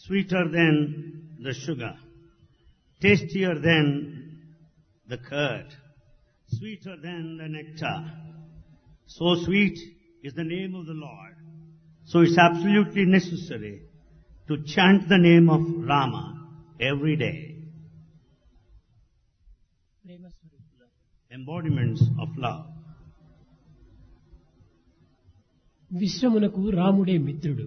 sweeter than the sugar, tastier than the curd, sweeter than the nectar. So sweet is the name of the Lord. So it's absolutely necessary to chant the name of Rama every day. Embodiments of love. విశ్వమునకు రాముడే మిత్రుడు.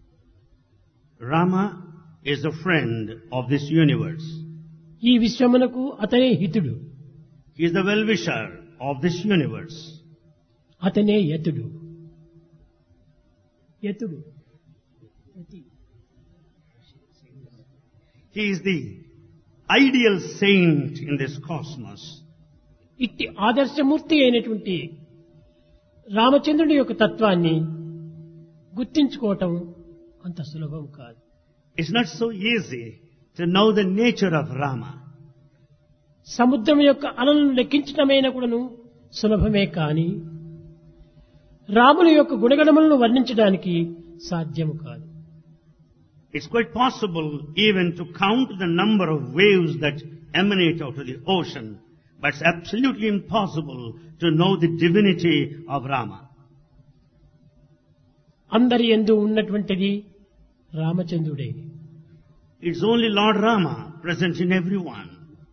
Rama is a friend of this universe. ఈ విశ్వమునకు అతనే హితుడు. He is the well-wisher of this universe. అతనే యతుడు. యతుడు. He is the ideal saint in this cosmos. ఇట్టి ఆదర్శమూర్తి అయినటువంటి రామచంద్రుడి యొక్క తత్వాన్ని గుర్తించుకోవటం అంత సులభం కాదు. It's not so easy to know the nature of Rama. సముద్రం యొక్క అలలను లెక్కించటమైనా కూడాను సులభమే కాని రాముని యొక్క గుణగణములను వర్ణించడానికి సాధ్యము కాదు. It's quite possible even to count the number of waves that emanate out of the ocean, but it's absolutely impossible to know the divinity of Rama. అందరి యందు ఉన్నటువంటిది రామచంద్రుడే. It's only Lord Rama present in everyone.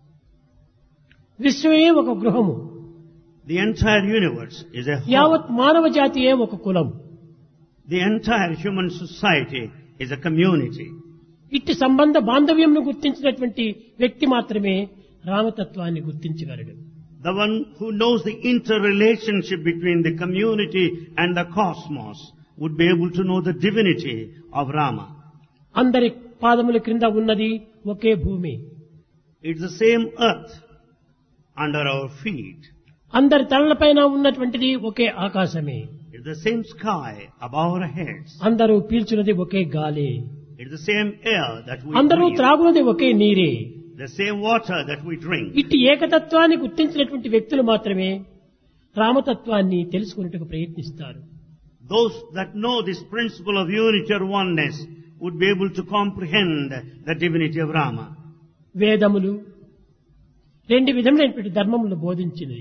విశ్వమే ఒక గృహము. The entire universe is a యావత్ home. మానవ జాతియే ఒక కులం. The entire human society is a community. ఇట్టి సంబంధ బాంధవ్యంను గుర్తించినటువంటి వ్యక్తి మాత్రమే రామతత్వాన్ని గుర్తించగలడు. The one who knows the interrelationship between the community and the cosmos would be able to know the divinity of Rama. అందరి పాదముల క్రింద ఉన్నది ఒకే భూమి. It's the same earth under our feet. అందరి తలలపైన ఉన్నటువంటిది ఒకే ఆకాశమే. It's the same sky above our heads. అందరూ పీల్చున్నది ఒకే గాలి. It's the same air that we అందరూ breathe. త్రాగున్నది ఒకే నీరే. The same water that we drink. ఇట్టి ఏకతత్వాన్ని గుర్తించినటువంటి వ్యక్తులు మాత్రమే రామతత్వాన్ని తెలుసుకునేందుకు ప్రయత్నిస్తారు. Those that know this principle of unity or oneness would be able to comprehend the divinity of Rama. వేదములు రెండు విధములైనటువంటి ధర్మములను బోధించినవి.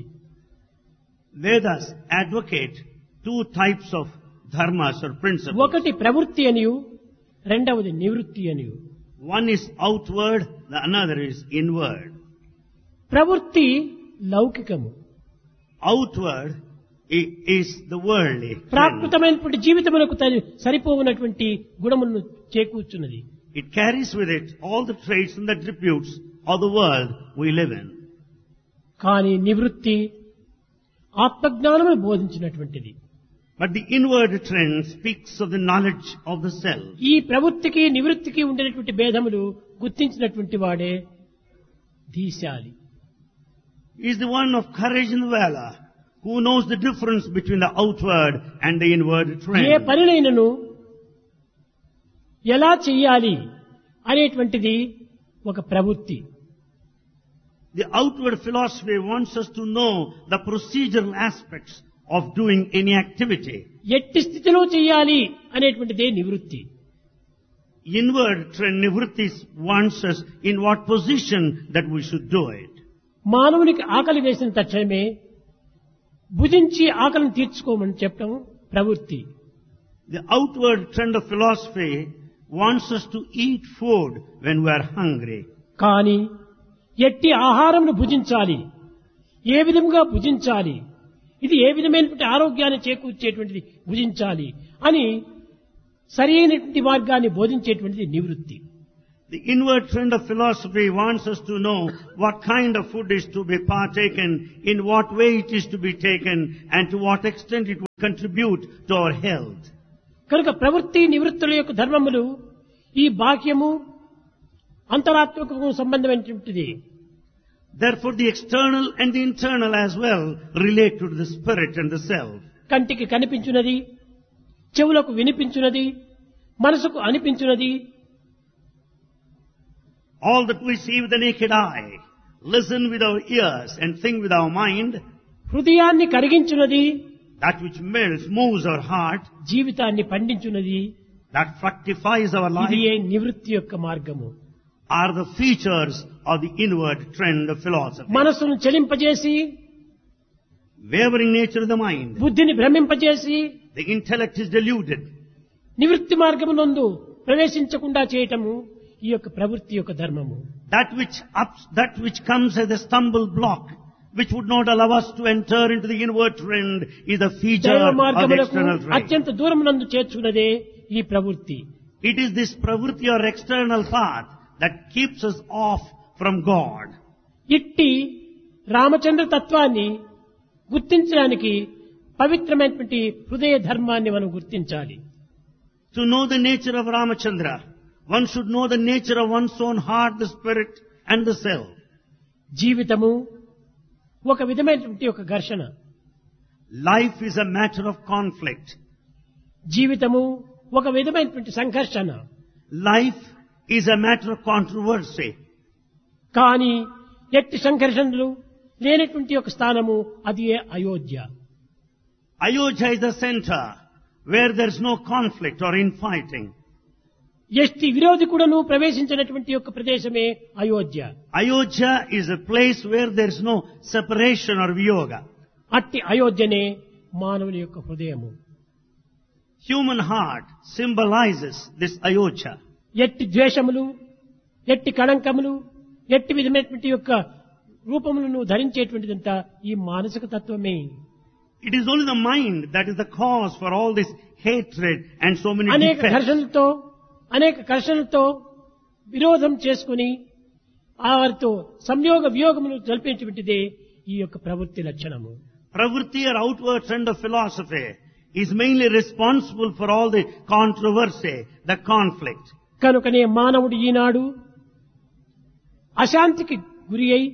Vedas advocate two types of dharmas or principles. ఒకటి ప్రవృత్తి అనియు రెండవది నివృత్తి అనియు. One is outward, the another is inward. ప్రవృత్తి లౌకికము. Outward is the worldly. trend. ప్రాకృతమైనటువంటి జీవితములకు సరిపోవునటువంటి గుణములను చేకూర్చున్నది. It carries with it all the traits and the attributes of the world we live in. కానీ నివృత్తి ఆత్మజ్ఞానమును బోధించినటువంటిది. But the inward trend speaks of the knowledge of the self. ఈ ప్రవృత్తికి నివృత్తికి ఉండేటువంటి భేదములు గుర్తించినటువంటి వాడే ధీశాలి. He is the one of courage and valor who knows the difference between the outward and the inward A trend. పనినైనను ఎలా చెయ్యాలి అనేటువంటిది ఒక ప్రవృత్తి. The outward philosophy wants us to know the procedural aspects of doing any activity. ఎట్టి స్థితిలో చెయ్యాలి అనేటువంటిదే నివృత్తి. Inward trend nivritti wants us in what position that we should do it. మానవునికి ఆకలి వేసిన తక్షణమే భుజించి ఆకలిని తీర్చుకోమని చెప్పడం ప్రవృత్తి. The outward trend of philosophy wants us to eat food when we are hungry. కానీ ఎట్టి ఆహారంను భుజించాలి, ఏ విధంగా భుజించాలి, ఇది ఏ విధమైనటువంటి ఆరోగ్యాన్ని చేకూర్చేటువంటిది భుజించాలి అని సరి అయినటువంటి మార్గాన్ని బోధించేటువంటిది నివృత్తి. The inward trend of philosophy wants us to know what kind of food is to be partaken, in what way it is to be taken, and to what extent it will contribute to our health. కనుక ప్రవృత్తి నివృత్తుల యొక్క ధర్మములు ఈ బాహ్యము అంతరాత్మకము సంబంధమైనటువంటిది. Therefore, the external and the internal as well relate to the spirit and the self. కంటికి కనిపించున్నది, చెవులకు వినిపించున్నది, మనసుకు అనిపించున్నది, All that we see with the naked eye, listen with our ears, and think with our mind, హృదయాన్ని కరిగించున్నది, that which melts, moves our heart, జీవితాన్ని పండించున్నది, that fructifies our ఇది life, ఏ నివృత్తి యొక్క మార్గము. are the features of the inward trend of philosophy. మనసును చలింపజేసి, Wavering nature of the mind. బుద్ధిని భ్రమింపజేసి, The intellect is deluded. నివృత్తి మార్గమునందు ప్రవేశించకుండా చేయటము ఈ యొక్క ప్రవృత్తి యొక్క ధర్మము. That which comes as a stumble block, which would not allow us to enter into the inward trend, is the feature దైవ of the మార్గములకు external trend. అత్యంత దూరమునందు చేర్చుకున్నదే ఈ ప్రవృత్తి. It is this pravritti or external path that keeps us off from God. ఇట్టి రామచంద్ర తత్వాన్ని గుర్తించడానికి పవిత్రమైనటువంటి హృదయ ధర్మాన్ని మనం గుర్తించాలి. To know the nature of Ramachandra, one should know the nature of one's own heart, the spirit and the self. జీవితము ఒక విధమైనటువంటి ఒక ఘర్షణ. Life is a matter of conflict. జీవితము ఒక విధమైనటువంటి సంఘర్షణ. Life is a matter of controversy. కానీ ఎట్టి సంఘర్షణలు లేనటువంటి ఒక స్థానము అది Ayodhya. Ayodhya is the center where there is no conflict or infighting. ఎట్టి విరోధి కూడాను ప్రవేశించినటువంటి యొక్క ప్రదేశమే Ayodhya. Ayodhya is a place where there is no separation or viyoga. అట్టి అయోధ్యనే మానవుని యొక్క హృదయము. Human heart symbolizes this Ayodhya. ఎట్టి ద్వేషములు, ఎట్టి కళంకములు, ఎట్టి విధమైనటువంటి యొక్క రూపములను ధరించేటువంటిదంతా ఈ మానసిక తత్వమే. It is only the mind that is the cause for all this hatred and so many అనేక defects. ఘర్షణలతో విరోధం చేసుకుని వారితో సంయోగ వియోగములు జల్పించేటువంటిదే ఈ యొక్క ప్రవృత్తి లక్షణము. Pravritti or outward trend of philosophy is mainly responsible for all the controversy, the conflict. కనుకనే మానవుడు ఈనాడు అశాంతికి గురి అయి,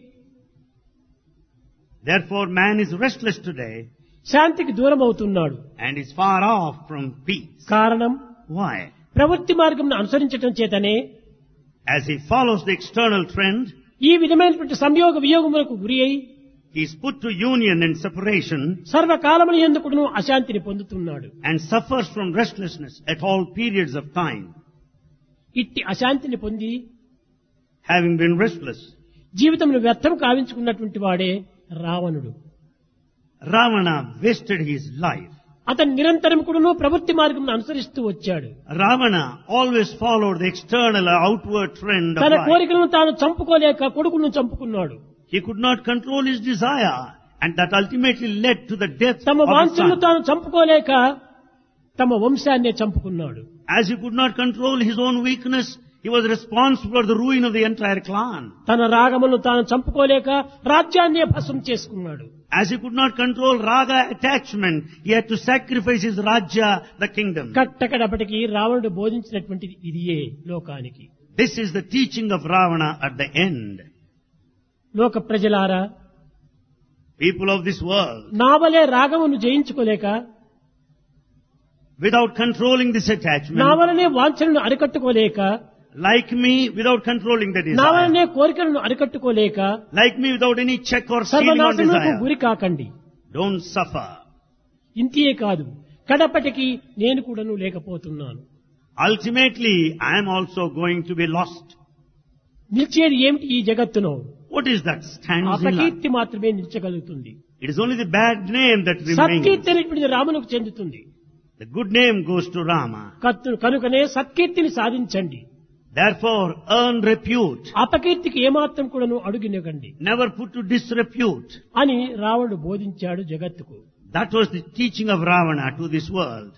Therefore man is restless today శాంతికి దూరం అవుతున్నాడు. and is far off from peace. కారణం Why? ప్రవృత్తి మార్గంను అనుసరించటం చేతనే As he follows the external trend, ఈ విధమైనటువంటి సంయోగ వియోగములకు గురి అయి he is put to union and separation సర్వకాలముల యందు అశాంతిని పొందుతున్నాడు. and suffers from restlessness at all periods of time. ఇట్టి అశాంతిని పొంది Having been restless, జీవితంలో వ్యర్థం కావించుకున్నటువంటి వాడే రావణుడు. Ravana wasted his life. అతను నిరంతరం కూడాను ప్రవృత్తి మార్గం అనుసరిస్తూ వచ్చాడు. Ravana always followed the external or outward trend of తన life. కోరికలను తాను చంపుకోలేక కొడుకును చంపుకున్నాడు. He could not control his desire, and that ultimately led to the death తమ of his వాంఛలను son. తాను చంపుకోలేక తమ వంశాన్నే చంపుకున్నాడు. As he could not control his own weakness, he was responsible for the ruin of the entire clan. తన రాగములను తాను చంపుకోలేక రాజ్యాన్నే భస్మం చేసుకున్నాడు. As he could not control raga attachment, he had to sacrifice his rajya, the kingdom. కట్టకడపటికి రావణుడు బోధించినటువంటిది ఇదియే లోకానికి. This is the teaching of Ravana at the end. లోక ప్రజలారా, People of this world, నా వలే రాగమును జయించుకోలేక, without controlling this నా attachment, వలనే వాంఛలను అరికట్టుకోలేక, like me, without controlling the నా desire, వలనే కోరికలను అరికట్టుకోలేక like me, without any check or ceiling on సర్వనాశనకు desire, గురి కాకండి. don't suffer. ఇంతియే కాదు, కడపటికి నేను కూడాను లేకపోతున్నాను. Ultimately, I am also going to be lost. నిలిచేది ఏమిటి ఈ జగత్తును? What is that stands in life? అపకీర్తి మాత్రమే నిలిచగలుగుతుంది. It is only the bad name that సత్కీర్తి remains. అనేటువంటిది రామునకు చెందుతుంది. The good name goes to Rama. కనుకనే సత్కీర్తిని సాధించండి. Therefore, earn repute. అపకీర్తికి ఏమాత్రం కూడాను అడుగునివ్వకండి Never put to disrepute. అని రావణుడు బోధించాడు జగత్తుకు. That was the teaching of Ravana to this world.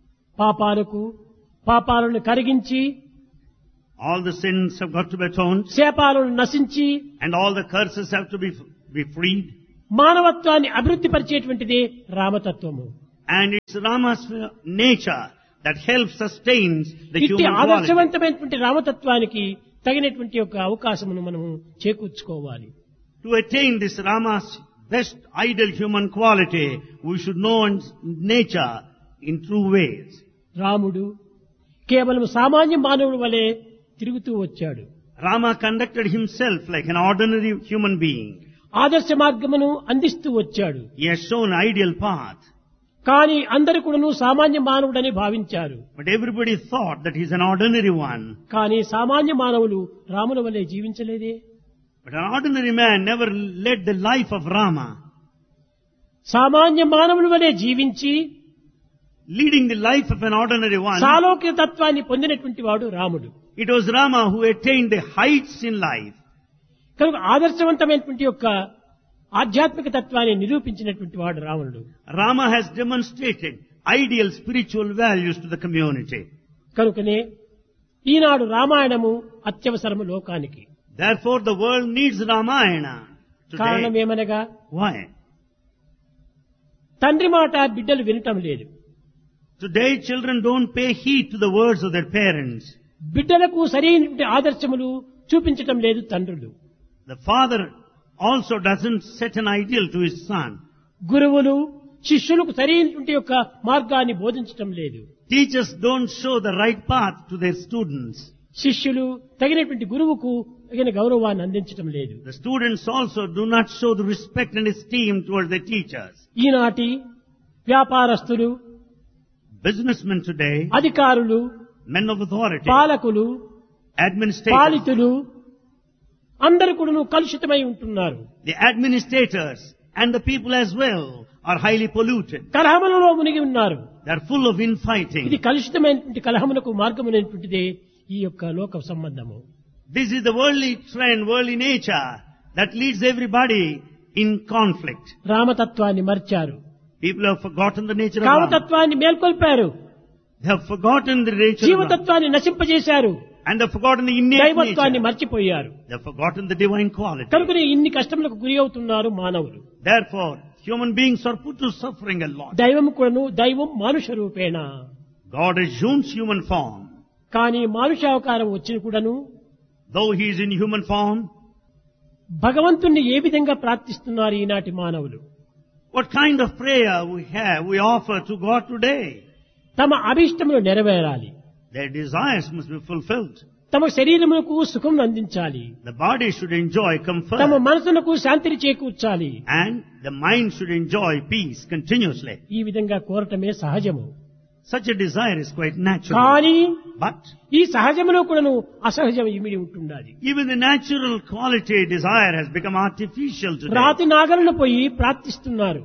పాపాలను కరిగించి, All the sins have got to be atoned, శాపాలను నశించి, and all the curses have to be freed. మానవత్వాన్ని అభివృద్ధి పరిచేటువంటిదే రామతత్వము. And it's Rama's nature that helps sustains the ఇట్టి human quality. ఆదర్శవంతమైనటువంటి రామతత్వానికి తగినటువంటి ఒక అవకాశమును మనము చేకూర్చుకోవాలి. To attain this Rama's best ideal human quality, we should know one's nature in true ways. రాముడు కేవలం సామాన్య మానవుడి వలె తిరుగుతూ వచ్చాడు. Rama conducted himself like an ordinary human being. ఆదర్శ మార్గమును అందిస్తూ వచ్చాడు. He has shown ideal path. కానీ అందరు కూడాను సామాన్య మానవుడని భావించారు. But everybody thought that he's an ordinary one. కానీ సామాన్య మానవులు రాముల వలె జీవించలేదే. But an ordinary man never led the life of Rama. సామాన్య మానవుల వలె జీవించి Leading the life of an ordinary one, సాలోక్య తత్వాన్ని పొందినటువంటి వాడు రాముడు. it was Rama who attained the heights in life. కనుక ఆదర్శవంతమైనటువంటి యొక్క ఆధ్యాత్మిక తత్వాన్ని నిరూపించినటువంటి వాడు రావణుడు. Rama has demonstrated ideal spiritual values to the community. కనుకనే ఈనాడు రామాయణము అత్యవసరము లోకానికి. Therefore the world needs Ramayana కారణం today. ఏమనగా Why? తండ్రి మాట బిడ్డలు వినటం లేదు. Today children don't pay heed to the words of their parents. బిడ్డలకు సరైనటువంటి ఆదర్శములు చూపించటం లేదు తండ్రులు. The father also doesn't set an ideal to his son. గురువులు శిష్యులకు సరైనటువంటి యొక్క మార్గాన్ని బోధించటం లేదు. Teachers don't show the right path to their students. శిష్యులు తగినటువంటి గురువుకు తగిన గౌరవాన్ని అందించటం లేదు. The students also do not show the respect and esteem towards their teachers. ఈనాటి వ్యాపారస్తులు, Businessmen today, అధికారులు, men of authority, పాలకులు, administrators, పాలితులు అందరూ కూడా కలుషితమై ఉంటున్నారు. the administrators and the people as well are highly polluted. కలహములలో మునిగి ఉన్నారు. They are full of infighting. ఇది కలుషితమైనటువంటి కలహమునకు మార్గమైనటువంటిదే ఈ యొక్క లోక సంబంధము. This is the worldly trend, worldly nature that leads everybody in conflict. రామతత్వాన్ని మర్చారు. People have forgotten the nature of Rama. కామతత్వాన్ని మేల్కొల్పారు. They have forgotten the nature of Rama. జీవతత్వాన్ని నశింపజేశారు. And they have forgotten the innate దైవత్వాన్ని nature. మర్చిపోయారు. They have forgotten the divine quality. కనుకనే ఇన్ని కష్టములకు గురి అవుతున్నారు మానవులు. Therefore, human beings are put to suffering a lot. దైవం కూడాను దైవం మానుష రూపేణ. God assumes human form. కానీ మానుషావతారం వచ్చిన కూడాను Though he is in human form, భగవంతుణ్ణి ఏ విధంగా ప్రార్థిస్తున్నారు ఈనాటి మానవులు? what kind of prayer we offer to God today? తమ అభిష్టములు నెరవేరాలి. Their desires must be fulfilled. తమ శరీరములకు సుఖం అందించాలి. The body should enjoy comfort. తమ మనసులకు శాంతిని చేకూర్చాలి. And the mind should enjoy peace continuously. ఈ విధంగా కోరటమే సహజము. Such a desire is quite natural. కానీ But ఈ సహజములో కూడాను అసహజం ఇమిడి ఉంటున్నది. even the natural quality desire has become artificial today. రాతి నాగలను పోయి ప్రార్థిస్తున్నారు.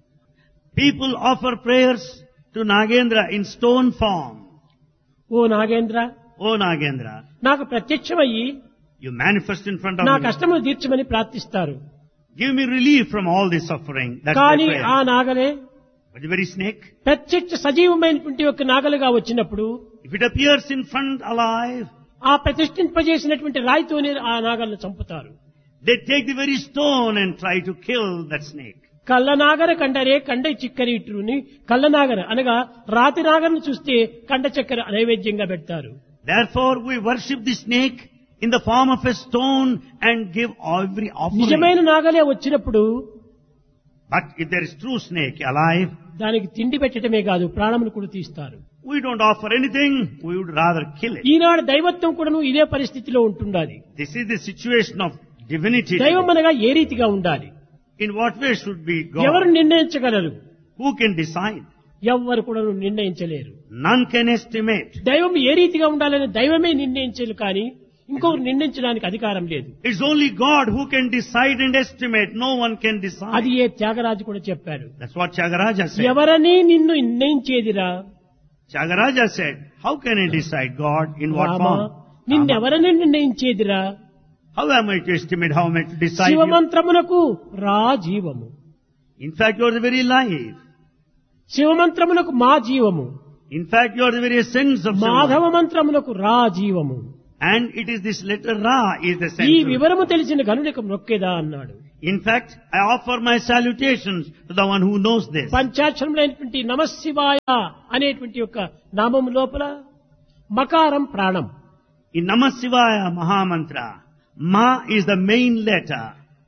People offer prayers to Nagendra in stone form. Oh Nagendra, Oh Nagendra, నాకు ప్రత్యక్షమయ్యి you manifest in front of నా me. కష్టములు తీర్చమని ప్రార్థిస్తారు. Give me relief from all this suffering. That's కానీ their ఆ prayer. నాగలే But the very snake, ప్రత్యక్ష సజీవమైనటువంటి ఒక నాగలుగా వచ్చినప్పుడు if it appears in front alive, ఆ ప్రతిష్ఠింపజేసినటువంటి రాయితోనే ఆ నాగలను చంపుతారు. they take the very stone and try to kill that snake. కళ్ళనాగర కండరే కండ చిక్కరిట్రుని కళ్ళనాగర అనగా రాతి నాగరను చూస్తే కండ చక్కెర నైవేద్యంగా పెడతారు. Therefore we worship the snake in the form of a stone and give every offering. నిజమైన నాగలే వచ్చినప్పుడు But if there is true snake alive, దానికి తిండి పెట్టడమే కాదు ప్రాణమును కూడా తీస్తారు. we don't offer anything, we would rather kill it. ఈనాడు దైవత్వం కూడాను ఇదే పరిస్థితిలో ఉంటుండాలి. This is the situation of divinity. దైవం అనగా ఏ రీతిగా ఉండాలి? In what way should be ఎవరు God? నిర్ణయించగలరు? Who can decide? ఎవ్వరు కూడా నిర్ణయించలేరు. None can estimate. దైవం ఏ రీతిగా ఉండాలని దైవమే నిర్ణయించరు కానీ ఇంకొకరు నిర్ణయించడానికి అధికారం లేదు. It's only God who can decide and estimate. No one can decide. అది ఏ త్యాగరాజు కూడా చెప్పాడు. That's what Tyagaraja said. ఎవరని నిన్ను నిర్ణయించేదిరా? Tyagaraja said, how can I decide God in what Rama, form? నిన్నెవరని నిర్ణయించేదిరా? How am I to estimate? How am I to decide? You? శివమంత్రమునకు రా జీవము. In fact, you are the very life. శివమంత్రమునకు మా జీవము. In fact, you are the very essence of Madhava Shiva. మంత్రమునకు రా జీవము. And it is this letter Ra is the ఈ central. వివరము తెలిసిన గనుడికి మొక్కేదా అన్నాడు. In fact, I offer my salutations to the one who knows this. పంచాక్షరములైనటువంటి నమఃశివాయ అనేటువంటి యొక్క నామము లోపల మకారం ప్రాణం. In Namah Shivaya Mahamantra, Ma is the main letter.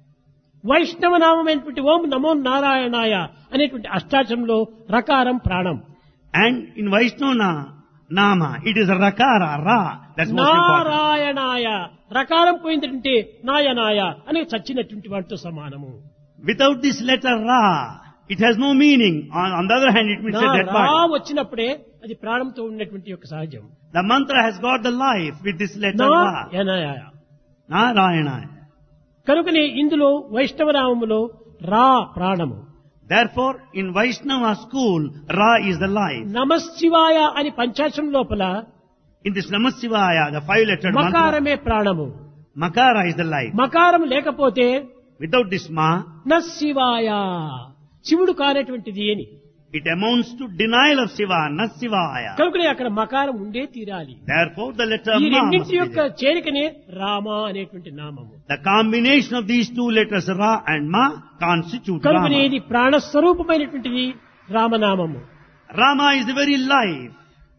వైష్ణవ నామమైనటువంటి ఓం నమో నారాయణాయ అనేటువంటి అష్టాక్షరంలో రకారం ప్రాణం. And in Vaishnava Nama, it is a Rakara, Ra. That's most important. నారాయణాయ రకారం పోయిందంటే నాయనాయ అని చచ్చినటువంటి వాటితో సమానము. Without this letter Ra, It has no meaning. On the other hand, it means a dead రా body. వచ్చినప్పుడే అది ప్రాణంతో ఉన్నటువంటి యొక్క సహజం. The mantra has got the life with this letter Ra. Narayana. Narayana. కనుకనే ఇందులో వైష్ణవనామములో రా ప్రాణము. Therefore, in Vaishnava school, Ra is the life. నమశివాయ అని పంచాక్షరం లోపల In this Namasivaya, the 5-lettered mantra, మకారమే ప్రాణము. Makara is the life. మకారం లేకపోతే Without this Ma, నశివాయ శివుడు కానటువంటిది అని. it amounts to denial of Shiva, Nasivaya. కనుకనే అక్కడ మకారం ఉండే తీరాలి. Therefore, the letter ఈ Ma must రెండింటి be యొక్క there. చేరికనే రామ అనేటువంటి నామము. The combination of these two letters, Ra and Ma, constitute కనుకనే Rama. ఇది ప్రాణస్వరూపమైనటువంటిది రామనామము. Rama is the very life.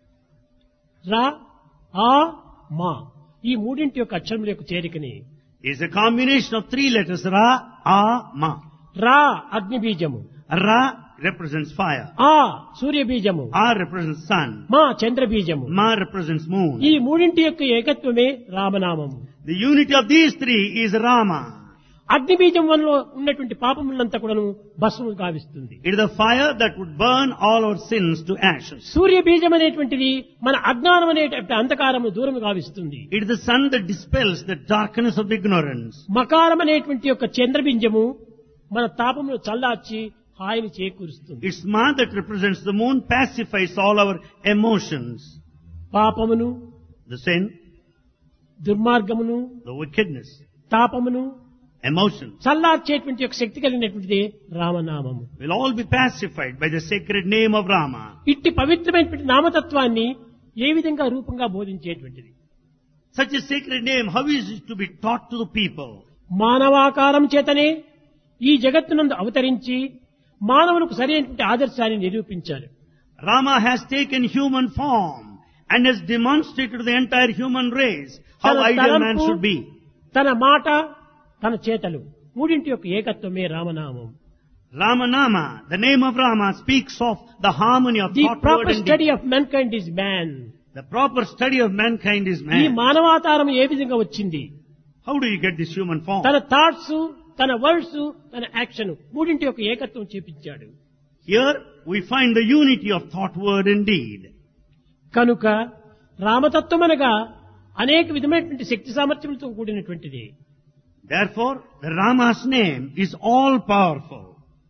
రా ఆ మా ఈ మూడింటి యొక్క అక్షరముల యొక్క చేరికని. Is a combination of 3 letters, Ra, A, Ma. రా అగ్ని బీజము, Ra represents fire. ఆ సూర్య బీజము, A represents sun. మా చంద్ర బీజము. Ma represents moon. ఈ మూడింటి యొక్క ఏకత్వమే రామనామము. The unity of these 3 is Rama. అగ్ని బీజం వల్ల ఉన్నటువంటి పాపములంతా కూడాను భస్మము గావిస్తుంది. It is the fire that would burn all our sins to ashes. సూర్య బీజం అనేటువంటిది మన అజ్ఞానం అనేటువంటి అంధకారము దూరం గావిస్తుంది. It is the sun that dispels the darkness of ignorance. మకారం అనేటువంటి యొక్క చంద్రబింజము మన తాపమును చల్లార్చి హాయిని చేకూరుస్తుంది. It's Ma that represents the moon, pacifies all our emotions. పాపమును, The sin, దుర్మార్గమును, the wickedness, తాపమును emotions చల్లార్చేటువంటి యొక్క శక్తి కలిగినటువంటిది రామనామము. will all be pacified by the sacred name of Rama. ఇట్టి పవిత్రమైనటువంటి నామతత్వాన్ని ఏ విధంగా రూపంగా బోధించేటువంటిది? Such a sacred name, how is it to be taught to the people? మానవాకారం చేతనే ఈ జగత్తునందు అవతరించి మానవులకు సరైనటువంటి ఆదర్శాన్ని నిరూపించారు. Rama has taken human form and has demonstrated to the entire human race how తన ideal man తలంపు, should be. తన మాట, తన చేతలు మూడింటి యొక్క ఏకత్వమే రామనామం. Ramanama, the name of Rama, speaks of the harmony of the thought, word proper and study deed. Of మెన్కైండ్ is man. The proper study of mankind is ఈ man. మానవాతారం ఏ విధంగా వచ్చింది? How do you get this human form? తన thoughts, తన words, తన action మూడింటి యొక్క ఏకత్వం చూపించాడు. Here we find the unity of thought, word and deed. కనుక రామతత్వం అనగా అనేక విధమైనటువంటి శక్తి సామర్థ్యములతో కూడినటువంటిది. Therefore, the Rama's name is all powerful.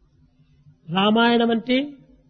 Ramayanam అంటే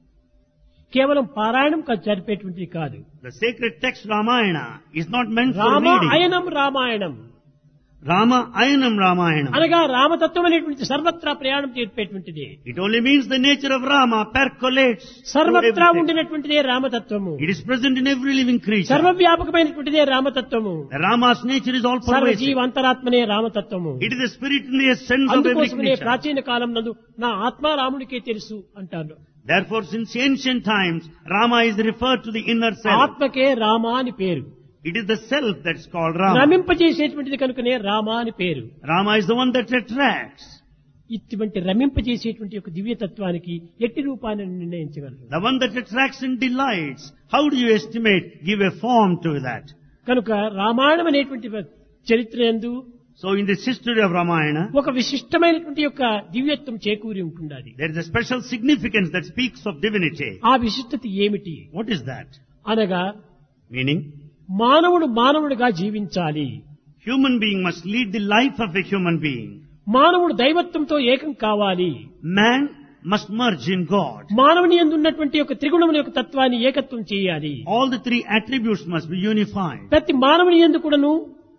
కేవలం పారాయణం జరిపేటువంటిది కాదు. The sacred text Ramayana is not meant for Rama reading. అయనం Ramayanam Rama Ayanam Ramayana. అనగా రామతత్వం అనేటువంటి సర్వత్రా ప్రయాణం చేపేటువంటిది. It only means the nature of Rama percolates through సర్వత్రా everything. ఉండినటువంటిదే రామతత్వము. It is present in every living creature. సర్వవ్యాపకమైనటువంటిదే రామతత్వము. The Rama's nature is all pervasive. సర్వజీవ అంతరాత్మనే రామతత్వము. It is the spirit in the essence of every అందుకోసమే creature. ప్రాచీన కాలం నందు నా ఆత్మ రాముడికే తెలుసు అంటారు. Therefore, since ancient times, Rama is referred to the inner self. ఆత్మకే Rama అని పేరు. It is the self that's called Rama. రమింపజేసేటువంటిది కనుకనే రామ అని పేరు. Rama is the one that attracts. ఇటువంటి రమింపజేసేటువంటి ఒక దివ్యతత్వానికి ఎట్టి రూపాన్ని నిర్ణయించగలరు? The one that attracts and delights. How do you estimate, give a form to that? కనుక రామాయణం అనేటువంటి చరిత్ర యందు So in this history of Ramayana, ఒక విశిష్టమైనటువంటి యొక్క దివ్యత్వం చేకూరి ఉంటుండాలి. there is a special significance that speaks of divinity. ఆ విశిష్టత ఏమిటి What is that? అనగా Meaning, మానవుడు మానవుడిగా జీవించాలి. human being must lead the life of a human being. మానవుడు దైవత్వంతో ఏకం కావాలి. Man must merge in God. మానవుని యందు ఉన్నటువంటి యొక్క త్రిగుణముల యొక్క తత్వాన్ని ఏకత్వం చేయాలి. All the 3 attributes must be unified. ప్రతి మానవుని యందు కూడాను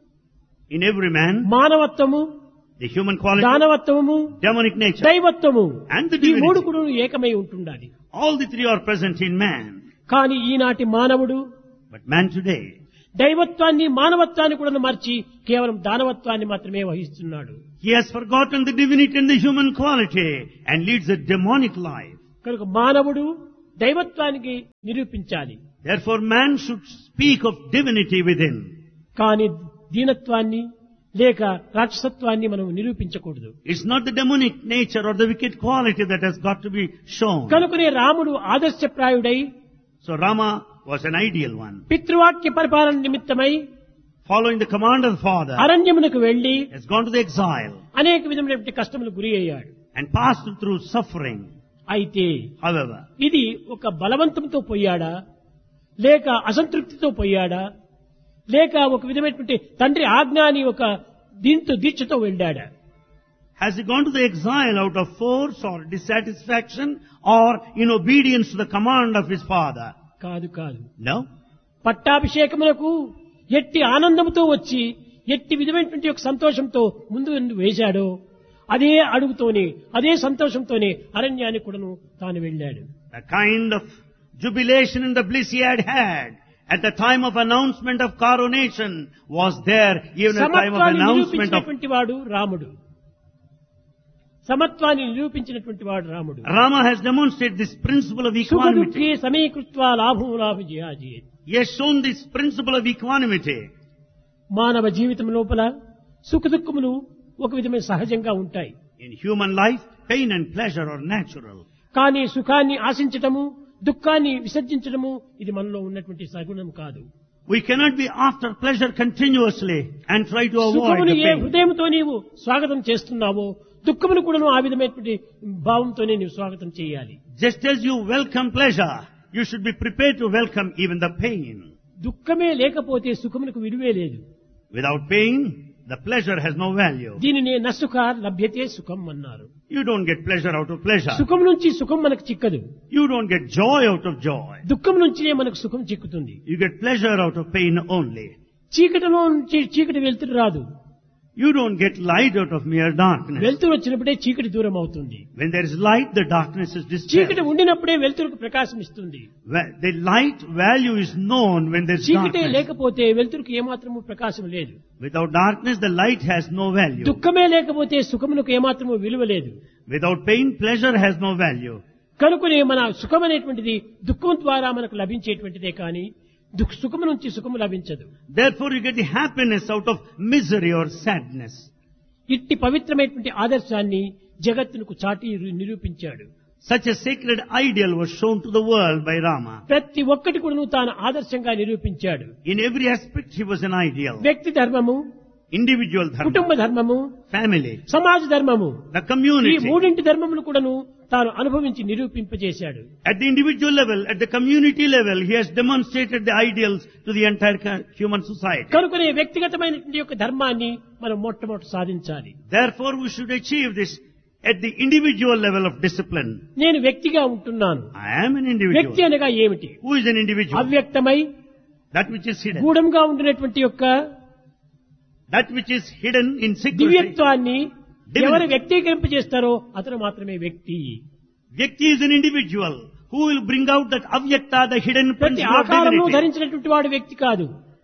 In every man, మానవత్వము, the human quality, దానవత్వము, demonic nature, దైవత్వము and the ఈ మూడు divinity. కూడా ఏకమై ఉంటుండాలి. All the 3 are present in man. కానీ ఈనాటి మానవుడు But man today, దైవత్వాన్ని మానవత్వాన్ని కూడా మర్చి కేవలం దానవత్వాన్ని మాత్రమే వహిస్తున్నాడు. he has forgotten the divinity and the human quality and leads a demonic life. కనుక మానవుడు దైవత్వానికి నిరూపించాలి. Therefore, man should speak of divinity within. కానీ దీనత్వాన్ని లేక రాక్షసత్వాన్ని మనం నిరూపించకూడదు. It's not the demonic nature or the wicked quality that has got to be shown. కనుకనే రాముడు ఆదర్శప్రాయుడై So Rama was an ideal one. పితృవాక్య పరిపాలన నిమిత్తమై Following the command of the father, అరణ్యమునకు వెళ్లి has gone to the exile అనేక విధమైనటువంటి కష్టములు గురి అయ్యాడు. and passed through suffering. అయితే However, ఇది ఒక బలవంతంతో పోయాడా, లేక అసంతృప్తితో పోయాడా, లేక ఒక విధమైనటువంటి తండ్రి ఆజ్ఞాని ఒక దీంతో దీక్షతో వెళ్ళాడా? has he gone to the exile out of force or dissatisfaction or in obedience to the command of his father? కాదు కాదు. No. పట్టాభిషేకములకు ఎట్టి ఆనందంతో వచ్చి ఎట్టి విధమైనటువంటి ఒక సంతోషంతో ముందు వేశాడో అదే అడుగుతోనే అదే సంతోషంతోనే అరణ్యానికి కూడాను తాను వెళ్ళాడు. The kind of jubilation and the bliss he had at the time of announcement of coronation was there even at the time of సమత్వాన్ని announcement of... నిరూపించినటువంటి వాడు రాముడు. సమత్వాన్ని నిరూపించినటువంటి వాడు రాముడు. Rama has demonstrated this principle of equanimity. సుఖదుఃఖే సమీకృత్వా లాభం లాభ జియాజేత్. He has shown this principle of equanimity. మానవ జీవితం లోపల సుఖదుఖములు ఒక విధమైన సహజంగా ఉంటాయి. In human life, pain and pleasure are natural. కానీ సుఖాన్ని ఆశించటము, దుఃఖాన్ని విసర్జించడము ఇది మనలో ఉన్నటువంటి సగుణం కాదు. We cannot be after pleasure continuously and try to avoid సుఖమును the ఏ pain. హృదయంతో నీవు స్వాగతం చేస్తున్నావో దుఃఖమును కూడా ఆ విధమైనటువంటి భావంతోనే నీవు స్వాగతం చేయాలి. Just as you welcome pleasure, you should be prepared to welcome even the pain. దుఃఖమే లేకపోతే సుఖమునకు విలువే లేదు. Without pain, the pleasure has no value. దీనినే నసుఖ లభ్యతే సుఖం అన్నారు. You don't get pleasure out of pleasure. సుఖం నుంచి సుఖం మనకు చిక్కదు. You don't get joy out of joy. దుఃఖం నుంచినే మనకు సుఖం చిక్కుతుంది. You get pleasure out of pain only. చీకటిలో నుంచి చీకటి వెలుతురు రాదు. You don't get light out of mere darkness. వెలుతురు వచ్చినప్పుడే చీకటి దూరం అవుతుంది. When there is light, the darkness is dispelled. చీకటి ఉండినప్పుడే వెలుతురుకు ప్రకాశం ఇస్తుంది. The light value is known when there is చీకటే darkness. లేకపోతే వెలుతురుకు ఏమాత్రము ప్రకాశం లేదు. Without darkness, the light has no value. దుఃఖమే లేకపోతే సుఖమునకు ఏమాత్రము విలువ లేదు. Without pain, pleasure has no value. కనుకనే మన సుఖం అనేటువంటిది దుఃఖం ద్వారా మనకు లభించేటువంటిదే కానీ సుఖము నుంచి సుఖము లభించదు. Therefore, you get the happiness out of misery or sadness. ఇట్టి పవిత్రమైనటువంటి ఆదర్శాన్ని జగత్తునకు చాటి నిరూపించాడు. Such a sacred ideal was shown to the world by Rama. ప్రతి ఒక్కటి కూడా తాను ఆదర్శంగా నిరూపించాడు. In every aspect, he was an ideal. వ్యక్తి ధర్మము, Individual dharma, కుటుంబ ధర్మము, family, సమాజ ధర్మము, the ఈ community. మూడింటి ధర్మములు కూడాను తాను అనుభవించి నిరూపింపజేశాడు. At the individual level, at the community level, he has demonstrated the ideals to the entire human society. కనుకనే వ్యక్తిగతమైనటువంటి యొక్క ధర్మాన్ని మనం మొట్టమొదటి సాధించాలి. Therefore, we should achieve this at the individual level of discipline. నేను వ్యక్తిగా ఉంటున్నాను. I am an వ్యక్తి individual. అనగా ఏమిటి? Who is an individual? అవ్యక్తమై That which is hidden. గూఢంగా ఉండినటువంటి యొక్క That which is hidden in secrecy. దివ్యత్వాన్ని Divinity. ఎవరు వ్యక్తీకరింపజేస్తారో అతను మాత్రమే వ్యక్తి. Vyakti is an individual who will bring out that avyakta, the hidden ప్రతి principle of ఆకారంలో divinity. ధరించినటువంటి వాడు వ్యక్తి కాదు.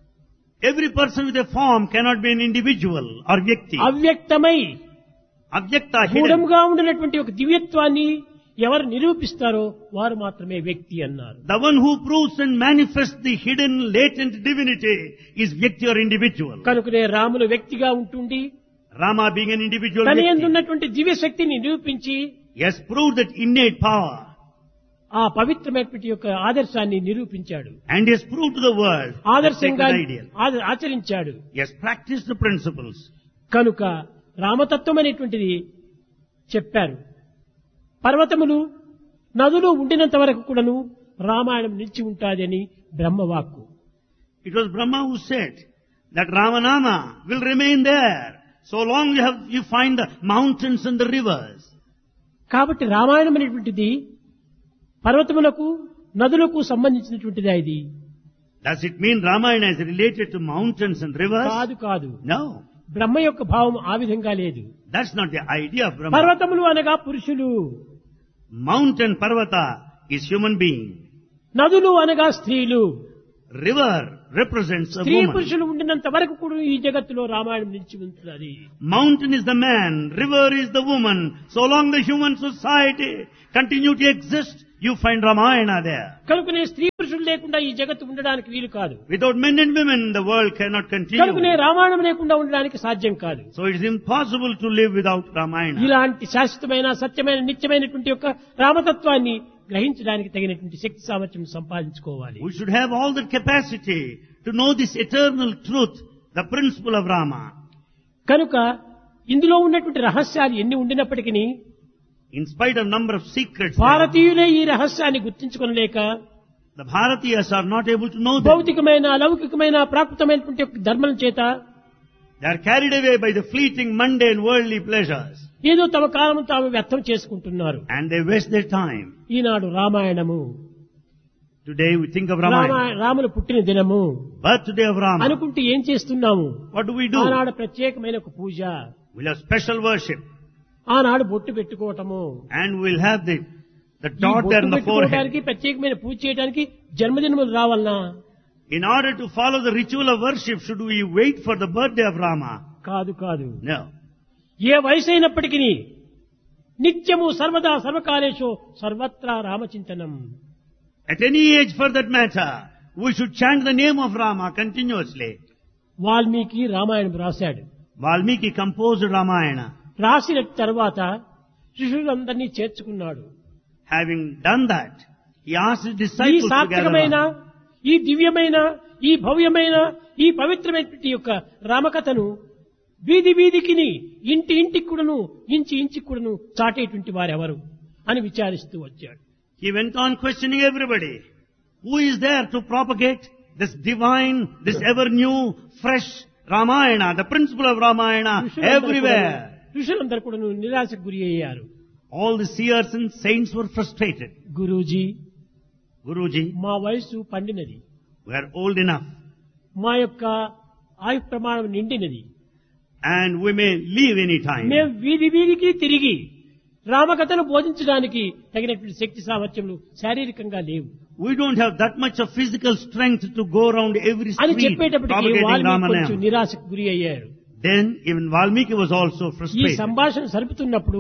Every person with a form cannot be an individual or vyakti. అవ్యక్తమై Avyakta, hidden. గూఢంగా ఉండినటువంటి ఒక దివ్యత్వాన్ని ఎవరు నిరూపిస్తారో వారు మాత్రమే వ్యక్తి అన్నారు. The one who proves and manifests the hidden latent divinity is vyakti or individual. కనుకనే రాములు వ్యక్తిగా ఉంటుండి Rama being an individual తన vyakti, యందున్నటువంటి దివ్య శక్తిని నిరూపించి he has proved that innate power ఆ పవిత్రమైనటువంటి యొక్క ఆదర్శాన్ని నిరూపించాడు. and he has proved to the world the ఆదర్శంగా sacred ideal. ఆచరించాడు. He has practiced the principles. కనుక రామతత్వం అనేటువంటిది చెప్పారు. పర్వతములు నదులు ఉండినంత వరకు కూడాను రామాయణం నిలిచి ఉంటాదని బ్రహ్మవాక్కు. It was Brahma who said that Ramanama will remain there so long you find the mountains and the rivers. కాబట్టి రామాయణం అనేటువంటిది పర్వతములకు నదులకు సంబంధించినటువంటిది. ఇది Does it mean Ramayana is related to mountains and rivers? కాదు కాదు. No, బ్రహ్మ యొక్క భావం ఆ విధంగా లేదు. that's not the idea of Brahma. పర్వతములు అనగా పురుషులు, Mountain Parvata is human being. నదులు అనగా స్త్రీలు. River represents a స్త్రీ woman. పురుషులు ఉండినంత వరకు కూడా ఈ జగత్తులో రామాయణం నిలిచి ఉంటుంది. Mountain is the man, river is the woman. So long the human society continue to exist, you find Ramayana there. కనుకనే స్త్రీ పురుషులు లేకుండా ఈ జగత్తు ఉండడానికి వీలు కాదు. Without men and women, the world cannot కనుకనే continue. రామాయణం లేకుండా ఉండడానికి సాధ్యం కాదు. So it is impossible to live without Ramayana. ఇలాంటి శాశ్వతమైన సత్యమైన నిత్యమైనటువంటి యొక్క రామతత్వాన్ని గ్రహించడానికి తగినటువంటి శక్తి సామర్థ్యం సంపాదించుకోవాలి. We should have all the capacity to know this eternal truth, the principle of Rama. కనుక ఇందులో ఉన్నటువంటి రహస్యాలు ఎన్ని ఉండినప్పటికీ In spite of number of secrets, భారతీయులే ఈ రహస్యాన్ని గుర్తించుకొనలేక the Bharatiyas are not able to know them. భౌతికమైన లౌకికమైన ప్రాకృతమైనటువంటి ధర్మం చేత They are carried away by the fleeting, mundane, worldly pleasures. ఏదో తమ కాలం తాము వ్యర్థం చేసుకుంటున్నారు. And they waste their time. Eenadu Ramayanamu, Today we think of Ramayana. Ramulu పుట్టిన దినము Birthday of Rama. అనుకుంటే ఏం చేస్తున్నాము? What do we do? ఆనాడు ప్రత్యేకమైన ఒక పూజ, We'll have special worship. ఆనాడు బొట్టు పెట్టుకోవటము, And we'll have the ఈ dot there బొట్టు on the forehead. పెట్టుకోవడానికి ప్రత్యేకమైన పూజ చేయడానికి జన్మదినములు రావాలనా? In order to follow the ritual of worship, should we wait for the birthday of Rama? కాదు కాదు. No. ఏ వయసు అయినప్పటికీ నిత్యము సర్వదా సర్వకాలేషు సర్వత్రా రామచింతనం. At any age for that matter, we should chant the name of Rama continuously. Valmiki Ramayanam రాశాడు. Valmiki composed Ramayana. రాసిన తర్వాత శిష్యులందరినీ చేర్చుకున్నాడు. Having done that, he asked his ఈ disciples to సాత్వికమైన, gather. ఈ దివ్యమైన, ఈ భవ్యమైన, ఈ పవిత్రమైనటువంటి యొక్క రామకథను వీధి వీధికిని, ఇంటి ఇంటికి కూడాను, ఇంచి ఇంటికి కూడాను చాటేటువంటి వారెవరు అని విచారిస్తూ వచ్చాడు. He went on questioning everybody. Who is there to propagate this divine, this ever new, fresh Ramayana, the principle of Ramayana everywhere? ఋషులందరూ కూడాను నిరాశకు గురి అయ్యారు. All the seers and saints were frustrated. Guruji, Guruji, మా వయసు పండినది, we are old enough మా యొక్క ఆయు ప్రమాణం నిండినది, and we may leave any time. మేము వీధి వీధికి తిరిగి రామకథను బోధించడానికి తగినటువంటి శక్తి సామర్థ్యములు శారీరకంగా లేవు We don't have that much of physical strength to go around every అని street చెప్పేటప్పటికి propagating వాల్మీకి కొంచెం Ramanam. నిరాశకు గురి అయ్యారు. Then even Valmiki was also ఈ frustrated. సంభాషణ సరుపుతున్నప్పుడు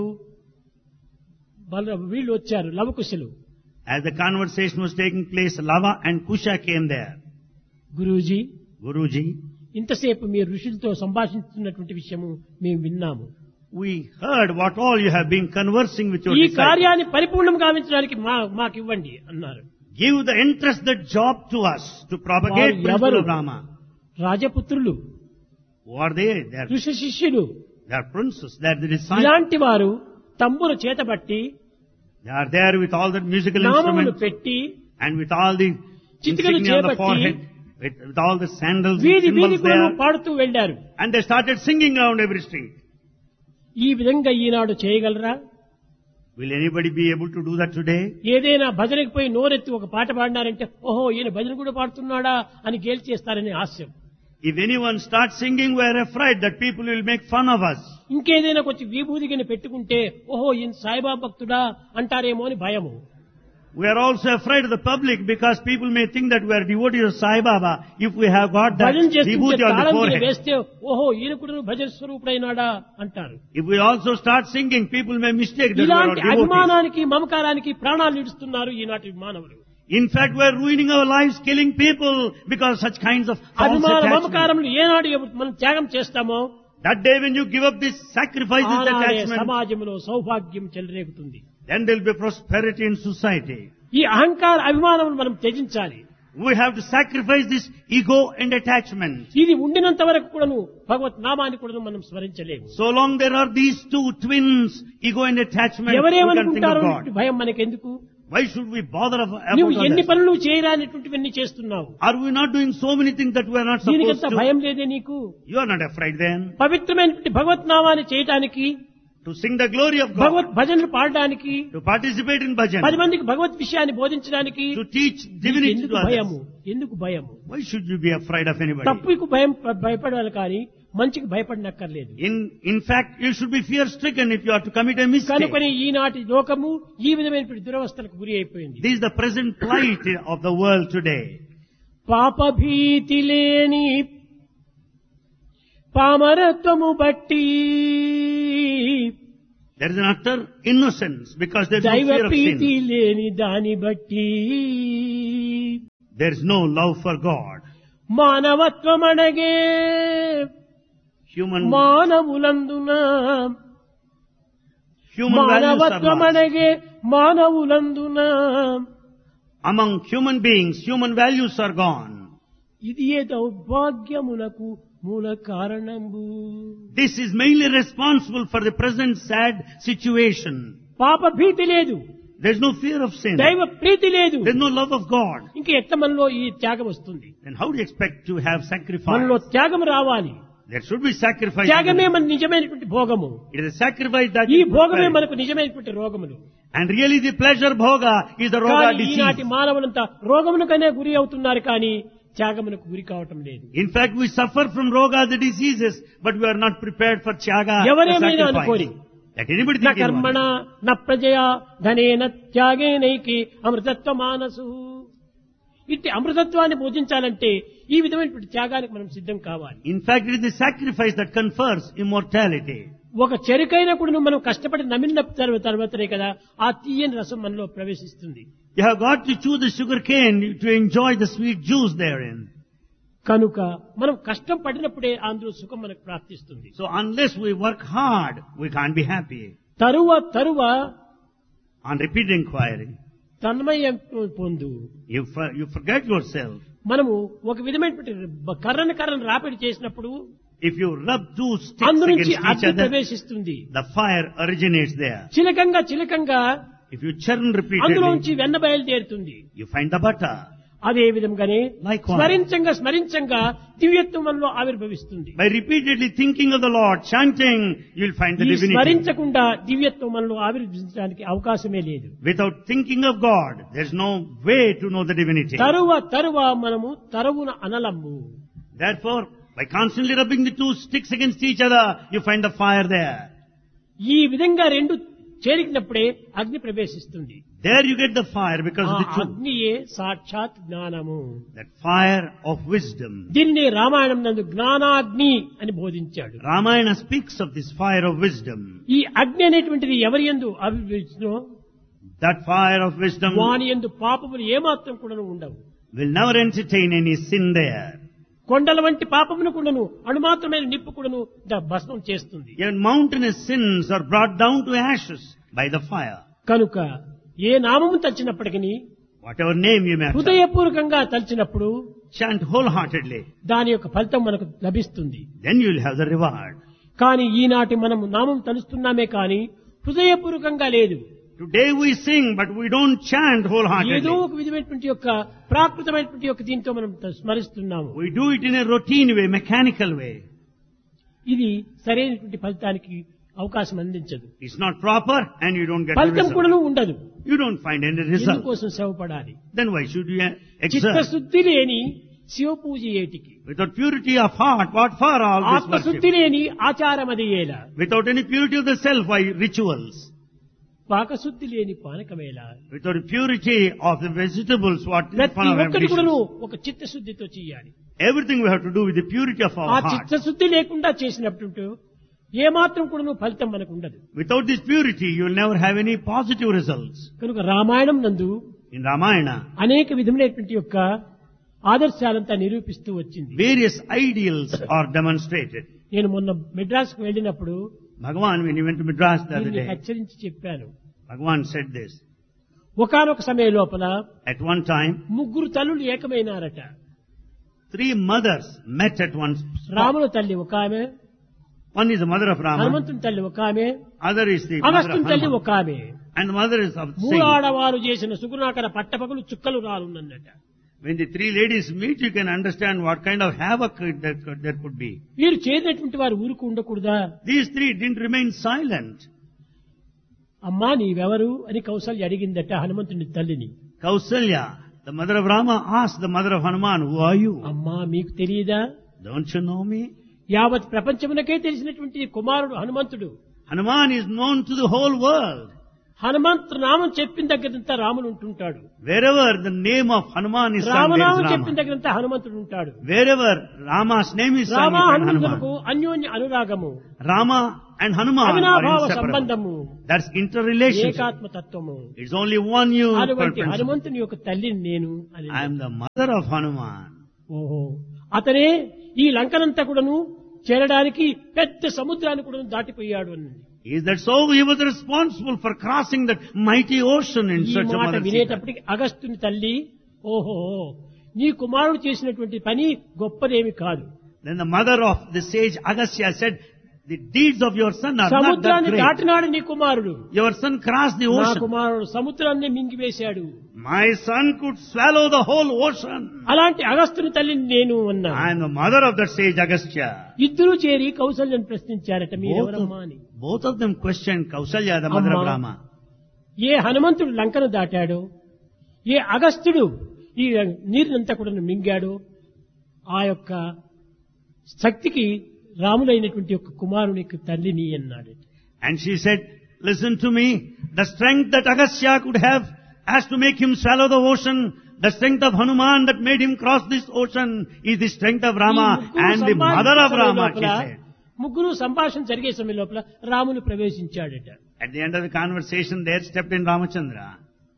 వీళ్ళు వచ్చారు, లవకుశులు. As the conversation was taking place, Lava and Kusha came there. Guruji, Guruji, ఇంతసేపు మీరు ఋషులతో సంభాషిస్తున్నటువంటి విషయము మేము విన్నాము. we heard what all you have been conversing with your ఈ disciples. కార్యాన్ని పరిపూర్ణం గావించడానికి మాకు ఇవ్వండి అన్నారు. Give the entrusted job to us to propagate వారు principle ఎవరు? of Rama. రాజపుత్రులు, Who are they? They ఋషి శిష్యులు. are princes. They are the disciples. ఇలాంటి వారు తంబుర చేతబట్టి They are there with all the musical నామములు instruments పెట్టి and with all the చిటికలు insignia on the చేపట్టి forehead, with all the sandals and వీధి వీధి symbols కూడా there. పాడుతూ వెళ్లారు. And they started singing around every street. ఈ విధంగా ఈనాడు చేయగలరా? Will anybody be able to do that today? ఏదైనా భజనకి పోయి నోరెత్తి ఒక పాట పాడినారంటే ఓహో ఈయన భజన కూడా పాడుతున్నాడా అని గేల్చేస్తారని హాస్యం. If anyone starts singing, we are afraid that people will make fun of us. ఇంకేదైనా కొంచెం విభూతిని పెట్టుకుంటే ఓహో ఈయన సాయిబాబా భక్తుడా అంటారేమో అని భయము. We are also afraid of the public because people may think that we are devotees of Sai Baba if we have got that భజన చేస్తుంటే vibhuti on the తాళం forehead. వేస్తే ఓహో ఈయన కూడా భజన స్వరూపుడైనాడా అంటారు. If we also start singing, people may mistake that we are ఇలాంటి devotees. అభిమానానికి మమకారానికి ప్రాణాలు ఇడుస్తున్నారు ఈనాటి మానవులు. In fact, we are ruining our lives, killing people because such kinds of false అభిమాన attachment. మమకారములు ఏనాడు మనం త్యాగం చేస్తామో That day when you give up this sacrifice, this ఆనాడే attachment, సమాజంలో సౌభాగ్యం చెలరేగుతుంది. then there will be prosperity in society. ఈ అహంకార అభిమానములు మనం త్యజించాలి. We have to sacrifice this ego and attachment. ఇది ఉండినంత వరకు కూడాను భగవత్ నామాన్ని కూడా మనం స్మరించలేము. So long there are these two twins, ego and attachment, we can think ఎవరేమనుకుంటారో of అనే God. భయం మనకెందుకు? Why should we bother నువ్వు about ఎన్ని others? పనులు చేయరానిటువంటివన్నీ చేస్తున్నావు. Are we not doing so many things that we are not supposed దీనికంత to? భయం లేదే నీకు? You are not afraid then పవిత్రమైనటువంటి భగవత్ నామాన్ని చేయటానికి, to sing the glory of God, భగవత్ భజనలు పాడడానికి, to participate in bhajan, 10 మందికి భగవత్ విషయాన్ని బోధించడానికి to teach divinity ఎందుకు to others. భయము? ఎందుకు భయము? Why should you be afraid of anybody? తప్పుకు భయపడాలి కానీ మంచికి భయపడనక్కర్లేదు. In fact, you should be fear-stricken if you are to commit a mistake. కనుకొని ఈనాటి లోకము ఈ విధమైన దురవస్థలకు గురి అయిపోయింది. This is the present plight of the world today. పాప భీతి లేని పామరత్వము బట్టి There is an utter innocence because there is no దైవ fear of ప్రీతి sin. లేని దాని బట్టి There is no love for God. మానవత్వం అడగే Human మానవులందున values are మానవత్వం lost. అడగే మానవులందున Among human beings, human values are gone. ఇది ఏ దౌర్భాగ్యమునకు మూల కారణంబు. This is mainly responsible for the present sad situation. పాప భీతి లేదు, There's no fear of sin. దైవ ప్రీతి లేదు. There's no love of God. ఇంక ఎట్లా మనలో ఈ త్యాగం వస్తుంది? Then how do you expect to have sacrifice? మనలో త్యాగం రావాలి. There should be sacrifice. త్యాగమే మన నిజమైనటువంటి భోగము. It is a sacrifice that ఈ is భోగమే prepared. మనకు నిజమైనటువంటి రోగములు. And really the pleasure bhoga is the roga కానీ ఈనాటి disease. మానవులంతా రోగమునకనే గురి అవుతున్నారు కానీ త్యాగమునకు గురి కావటం లేదు. In fact, we suffer from roga, the diseases, but we are not prepared for tyaga, the ఎవరేమైనా sacrifice. అనుకోని. Let anybody న think కర్మణ anyone. న ప్రజయా ధనేన త్యాగేనైకి అమృతత్వ మానసు. ఇట్టి అమృతత్వాన్ని బోధించాలంటే ఈ విధమైనటువంటి త్యాగానికి మనం సిద్ధం కావాలి. In fact, it is the sacrifice that confers immortality. ఒక చెరుకైన కూడా మనం కష్టపడి నమిలిన తర్వాతనే కదా ఆ తీయని రసం మనలో ప్రవేశిస్తుంది. You have got to chew the sugar cane to enjoy the sweet juice therein. కనుక మనం కష్టం పడినప్పుడే అందులో సుఖం మనకు ప్రాప్తిస్తుంది. So unless we work hard, we can't be happy. తరువ On repeated inquiry, తన్మయం పొందు. you forget yourself. మనము ఒక విధమైనటువంటి కర్రను రాపిడి చేసినప్పుడు If you rub two sticks అందు against నుంచి each అగ్ని other, ప్రవేశిస్తుంది. the fire originates there. చిలకంగా If you churn అందులో repeatedly, నుంచి వెన్న బయలుదేరుతుంది. you find the butter. అదే విధంగానే Likewise. స్మరించంగా దివ్యత్వం మనలో ఆవిర్భవిస్తుంది. By repeatedly thinking of the Lord, chanting, you'll find the ఈ divinity. స్మరించకుండా దివ్యత్వం మనలో ఆవిర్భవించడానికి అవకాశమే లేదు. Without thinking of God, there's no way to know the divinity. తరువ మనము తరువున అనలము. Therefore, by constantly rubbing the two sticks against each other, you find the fire there. ఈ విధంగా రెండు చేరినప్పుడే అగ్ని ప్రవేశిస్తుంది. There you get the fire because ఆ of the two. అగ్నియే సాక్షాత్ జ్ఞానము. That fire of wisdom. దీనిని రామాయణం నందు జ్ఞానాగ్ని అని బోధించాడు. Ramayana speaks of this fire of wisdom. ఈ అగ్ని అనేటువంటిది ఎవరి యందు అభివృద్ధిలో That fire of wisdom వాని యందు పాపములు ఏమాత్రం కూడా ఉండవు. will never entertain any sin there. కొండల వంటి పాపమును కూడాను అణుమాత్రమైన నిప్పు కూడాను భస్మం చేస్తుంది. Even mountainous sins are brought down to ashes by the fire. కనుక ఏ నామము తలిచినప్పటికీ Whatever name you may have, హృదయపూర్వకంగా తలిచినప్పుడు chant wholeheartedly. దాని యొక్క ఫలితం మనకు లభిస్తుంది. Then you will have the reward. కానీ ఈనాటి మనం నామం తలుస్తున్నామే కానీ హృదయపూర్వకంగా లేదు. Today we sing, but we don't chant ఏదో wholeheartedly. ఒక విధమైనటువంటి యొక్క ప్రాకృతమైనటువంటి యొక్క దీంతో మనం స్మరిస్తున్నాము. We do it in a routine way, mechanical way. ఇది సరైనటువంటి ఫలితానికి అవకాశం అందించదు. It's not proper and you don't get the ఫలితం result. కూడా ఉండదు. You don't find any result. ఎందుకోసం శ్రమపడాలి? Then why should you exert? చిత్తశుద్ధి లేని శివ పూజ ఏటికి, Without purity of heart, what for all this ఆత్మశుద్ధి worship? లేని ఆచారం అది ఏలా, Without any purity of the self, why rituals? పాకశుద్ధి లేని పానకమేలా. Without purity of the vegetables, what is the ప్రతి fun of ఒక్కటి కూడా ambitions? ఒక చిత్తశుద్ధితో చేయాలి. Everything we have to do with the purity of ఆ our heart. చిత్తశుద్ధి లేకుండా చేసినప్పుడు ఏమాత్రం కూడా ఫలితం మనకు ఉండదు. Without this purity, you will never have any positive results. కనుక రామాయణం నందు In Ramayana, అనేక విధములైనటువంటి యొక్క ఆదర్శాలంతా నిరూపిస్తూ వచ్చింది. various ideals are demonstrated. నేను మొన్న మెడ్రాస్కు వెళ్ళినప్పుడు Bhagavan, when he went to Madras the other దీన్ని day, హెచ్చరించి చెప్పాను. Bhagavan said this. ఒకానొక సమయం లోపల At one time, ముగ్గురు తల్లులు ఏకమైనారట. 3 mothers met at one spot. రాముల తల్లి ఒక ఆమె, One is the mother of Rama, హనుమంతుని తల్లి ఒక ఆమె, other is the mother of అగస్త్యుని తల్లి Hanuman, ఒక ఆమె. and the mother is of మూడు Singh. ఆడవారు చేసిన సుగుణాకర పట్టపగలు చుక్కలు రాలున్నట. When the 3 ladies meet, you can understand what kind of havoc there could be. వీరు చేరినటువంటి వారు ఊరుకు ఉండకూడదా? These 3 didn't remain silent. అమ్మా నీవెవరు అని కౌసల్య అడిగిందట హనుమంతుని తల్లిని. Kausalya, the mother of Rama, asked the mother of Hanuman, who are you? అమ్మా మీకు తెలియదా? Don't you know me? యావత్ ప్రపంచమునకే తెలిసినటువంటి కుమారుడు హనుమంతుడు. Hanuman is known to the whole world. Hanumanthu నామం చెప్పిన దగ్గరంతా రాముడు ఉంటుంటాడు. Wherever the name of Hanuman is sung, there రామనామం is చెప్పిన Rama. దగ్గరంతా హనుమంతుడు ఉంటాడు. Wherever Rama's name is sung, Rama you find హనుమంతులకు Hanuman. అన్యోన్య అనురాగము, Rama and Hanuman are అవినాభావ inseparable. సంబంధము, That's interrelationship. ఏకాత్మ తత్వము. It's only one you అటువంటి principle. హనుమంతుని యొక్క తల్లిని నేను అని. I am the mother of Hanuman. ఓహో, అతనే ఈ లంకనంతా కూడాను చేరడానికి పెద్ద సముద్రాన్ని కూడా దాటిపోయాడు అని. Is that so? He was responsible for crossing that mighty ocean in ఈ search of మాట Mother Sita. వినేటప్పటికి అగస్త్యుని తల్లి ఓహో నీ కుమారుడు చేసినటువంటి పని గొప్పదేమి కాదు. Then the mother of the sage Agastya said, The deeds of your son are not that సముద్రాన్ని great. దాటినాడు నీ కుమారుడు. Your son crossed the నా ocean. కుమారుడు సముద్రాన్ని మింగివేశాడు. My son could swallow the whole ocean. అలాంటి అగస్త్యుని తల్లిని నేను అన్నా. I am the mother of that sage Agastya. ఇద్దరు చేరి కౌసల్యను ప్రశ్నించారట, మీరెవరమ్మా అని. Both of them questioned Kausalya, the mother of అమ్మా, Rama. ఏ హనుమంతుడు లంకను దాటాడో, ఏ అగస్త్యుడు ఈ నీరునంతా కూడా మింగాడో, ఆ యొక్క శక్తికి రాములైనటువంటి యొక్క కుమారునికి తల్లిని అన్నాడు. And she said, listen to me, the strength that Agastya could have as to make him swallow the ocean, the strength of Hanuman that made him cross this ocean is the strength of Rama and the mother of Rama, she said. ముగ్గురు సంభాషణ జరిగే సమయం లోపల Ramulu ప్రవేశించాడట. At the end of the conversation, there stepped in Ramachandra.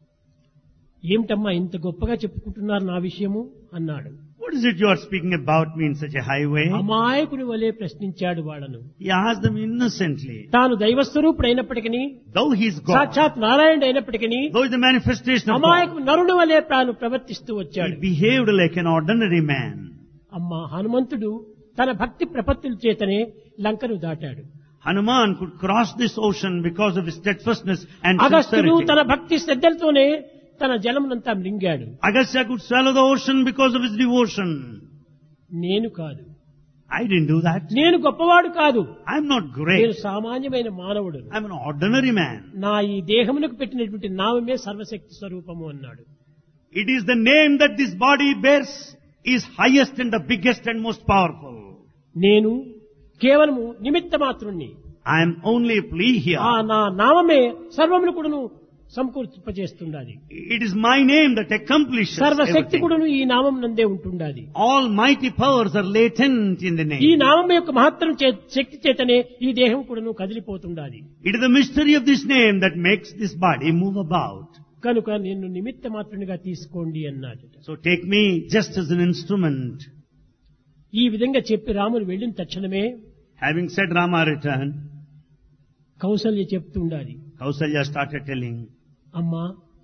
ఏమిటమ్మా ఇంత గొప్పగా చెప్పుకుంటున్నారు నా విషయము అన్నాడు. What is it you are speaking about me in such a high way? అమాయకుని వలె ప్రశ్నించాడు వాళ్ళను. He asked them innocently. తాను దైవస్వరూపుడు అయినప్పటికీ, Though he is God, సాక్షాత్ నారాయణుడు అయినప్పటికీ, though he is the manifestation of God, అమాయకు నరుడు వలె తాను ప్రవర్తిస్తూ వచ్చాడు. he behaved like an ordinary man. అమ్మా, హనుమంతుడు తన భక్తి ప్రపత్తుల చేతనే లంకను దాటాడు. Hanuman could cross this ocean because of his steadfastness and అగస్త్యుడు sincerity. తన భక్తి శ్రద్ధలతోనే తన జలమునంతా మింగాడు. Agastya could swallow the ocean because of his devotion. నేను కాదు, I didn't do that. నేను గొప్పవాడు కాదు, I'm not నేను great. సామాన్యమైన మానవుడు. I'm an ordinary man. నా ఈ దేహమునకు పెట్టినటువంటి నామమే సర్వశక్తి స్వరూపము అన్నాడు. It is the name that this body bears is highest and the biggest and most powerful. నేను కేవలము నిమిత్త మాత్రుణ్ణి. I am only a plea here. ఆ నా నామమే సర్వమును కూడాను సమకూర్చిపజేస్తుండాలి. It is my name that accomplishes సర్వశక్తి everything. కూడాను ఈ నామం నందే ఉంటుండాలి. All mighty powers are latent in the ఈ name. నామం యొక్క మహత్తరం శక్తి చేతనే ఈ దేహం కూడాను కదిలిపోతుండాలి. It is the mystery of this name that makes this body move about. కనుక నిన్ను నిమిత్త మాత్రునిగా తీసుకోండి అన్నాడు. So take me just as an instrument. ఈ విధంగా చెప్పి రాముడు వెళ్ళిన తక్షణమే Having said, Rama returned. Kaushalya చెప్తుండాలి, Kausalya started telling, అమ్మా,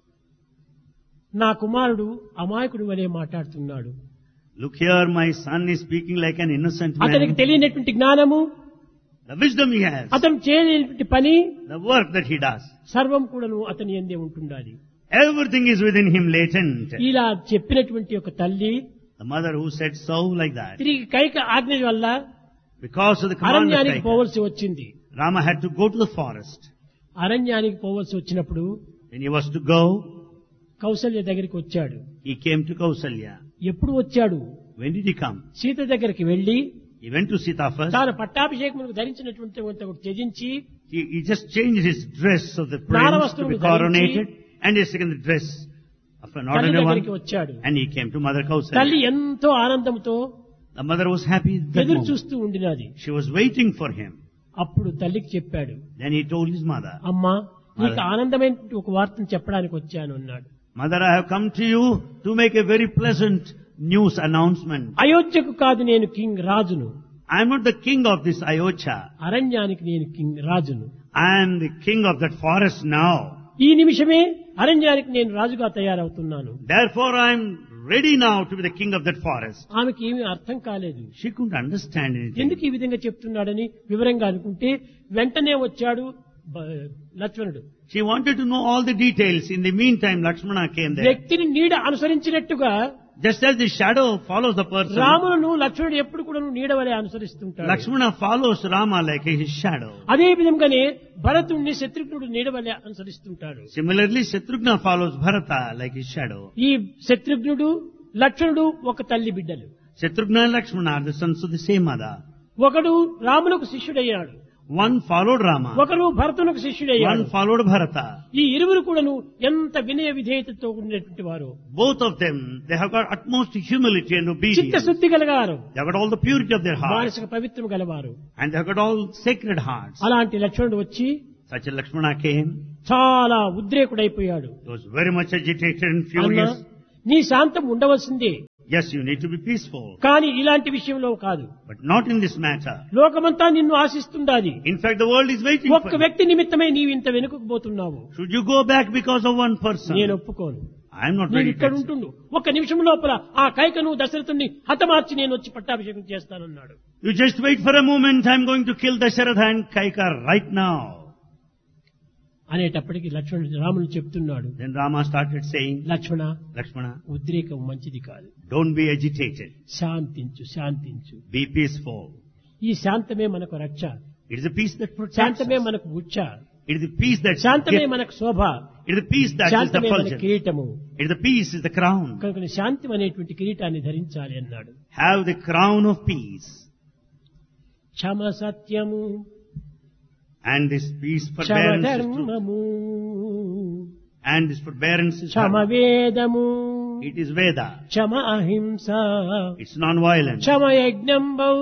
నా కుమారుడు అమాయకుడు వలె మాట్లాడుతున్నాడు. look here, my son is speaking like an innocent అతనికి man. తెలియనటువంటి జ్ఞానము, The wisdom he has, అతను చేయలేనటువంటి పని the work that he does, సర్వం కూడాను అతని యందే ఉంటుండాలి. everything is within him latent. ఇలా చెప్పినటువంటి ఒక తల్లి The mother who said so like that, తిరిగి కైక ఆజ్ఞ వల్ల because of the command of అరణ్యానికి Kaikeyi, పోవలసి వచ్చింది. Rama had to go to the forest. అరణ్యానికి పోవలసి వచ్చినప్పుడు When he was to go, Kaushalya దగ్గరికి వచ్చాడు. he came to Kausalya. ఎప్పుడు వచ్చాడు? When did he come? Sita దగ్గరికి వెళ్లి He went to Sita first. తాను పట్టాభిషేకములకు ధరించినటువంటి ఒకటి త్యజించి He just changed his dress of the prince to నారవస్త్రములు be coronated and his second dress of an తల్లి ordinary దగ్గరికి one. వచ్చాడు. And he came to Mother తల్లి Kausalya. ఎంతో ఆనందంతో The mother was happy that ఎదురు moment. చూస్తూ ఉండినది. She was waiting for him. అప్పుడు తల్లికి చెప్పాడు, Then he told his mother, అమ్మా, నీకు Mother. ఆనందమైన ఒక వార్తను చెప్పడానికి వచ్చాను అన్నాడు. Mother, I have come to you to make a very pleasant news announcement. అయోధ్యకు కాదు నేను కింగ్ రాజును, I am not the king of this Ayodhya. అరణ్యానికి నేను కింగ్ రాజును. I am the king of that forest now. ఈ నిమిషమే అరణ్యానికి నేను రాజుగా తయారవుతున్నాను. Therefore I am ready now to be the king of that forest. ఆమెకి ఏమీ అర్థం కాలేదు. She couldn't understand anything. ఎందుకు ఈ విధంగా చెప్తున్నాడని వివరంగా అనుకుంటే వెంటనే వచ్చాడు లక్ష్మణుడు. She wanted to know all the details. In the meantime, Lakshmana came there. వ్యక్తిని నీడ అనుసరించినట్టుగా Just as the shadow follows the person, రామును లక్ష్మణుడు ఎప్పుడు కూడా నీడ వలె అనుసరిస్తుంటాడు. Lakshmana follows Rama like his shadow. అదే విధంగానే భరతుణ్ణి శత్రుఘ్నుడు నీడ వలె అనుసరిస్తుంటాడు. Similarly, Shatrugna follows Bharata like his shadow. ఈ శత్రుఘ్నుడు లక్ష్మణుడు ఒక తల్లి బిడ్డలు. Shatrugna and Lakshmana are the sons of the same mother. ఒకడు రాములకు శిష్యుడయ్యాడు, One followed Rama, ఒకరు భరతునకు శిష్యుడయ్యాడు. one followed Bharata. ఈ ఇరువురు కూడాను ఎంత వినయ విధేయతతో ఉండేటువంటి వారు, Both of them, they have got utmost humility and obedience. చిత్తశుద్ధి గలవారు, They have got all the purity of their heart. మానసిక పవిత్రం గలవారు. And they have got all sacred hearts. అలాంటి లక్ష్మణుడు వచ్చి Such a Lakshmana came. చాలా ఉద్రేకుడైపోయాడు. He was very much agitated and అన్నా, furious. నీ శాంతం ఉండవలసిందే, Yes, you need to be peaceful. కానీ ఇలాంటి విషయంలో కాదు. But not in this matter. లోకమంతా నిన్ను ఆశిస్తుండాలి. In fact, the world is waiting ఒక్క for you. వ్యక్తి నిమిత్తమై నీవు ఇంత వెనుకకు పోతున్నావు. Should you go back because of one person? నేను ఒప్పుకోను. I am not నేను ready to ఇక్కడ accept. ఉంటుండు ఒక్క నిమిషం లోపల ఆ కైకను దశరథుని హతమార్చి నేను వచ్చి పట్టాభిషేకం చేస్తానన్నాడు. You just wait for a moment. I am going to kill Dasharatha and Kaika right now. అనేటప్పటికి లక్ష్మణుడు రాముడు చెప్తున్నాడు, Then Rama started saying, లక్ష్మణ, Lakshmana, ఉద్రేకం మంచిది కాదు, don't be agitated. శాంతించు శాంతించు. Be peaceful. ఈ శాంతమే మనకు రక్ష, It is a peace that protects శాంతమే us. మనకు ఉచ్చ, It is the peace that శాంతమే gives. మనకు శోభ, It is the peace that is the శాంతమే మన fulgence. కిరీటము. It is the peace is the crown. కనుక శాంతి అనేటువంటి కిరీటాన్ని ధరించాలి అన్నాడు. Have the crown of peace. క్షమ సత్యము, And this peace Kshama forbearance is true. ధర్మము, And this forbearance is Kshama dharma. వేదము, It is Veda. క్షమ అహింస, It's non-violence. Kshama యజ్ఞంబౌ,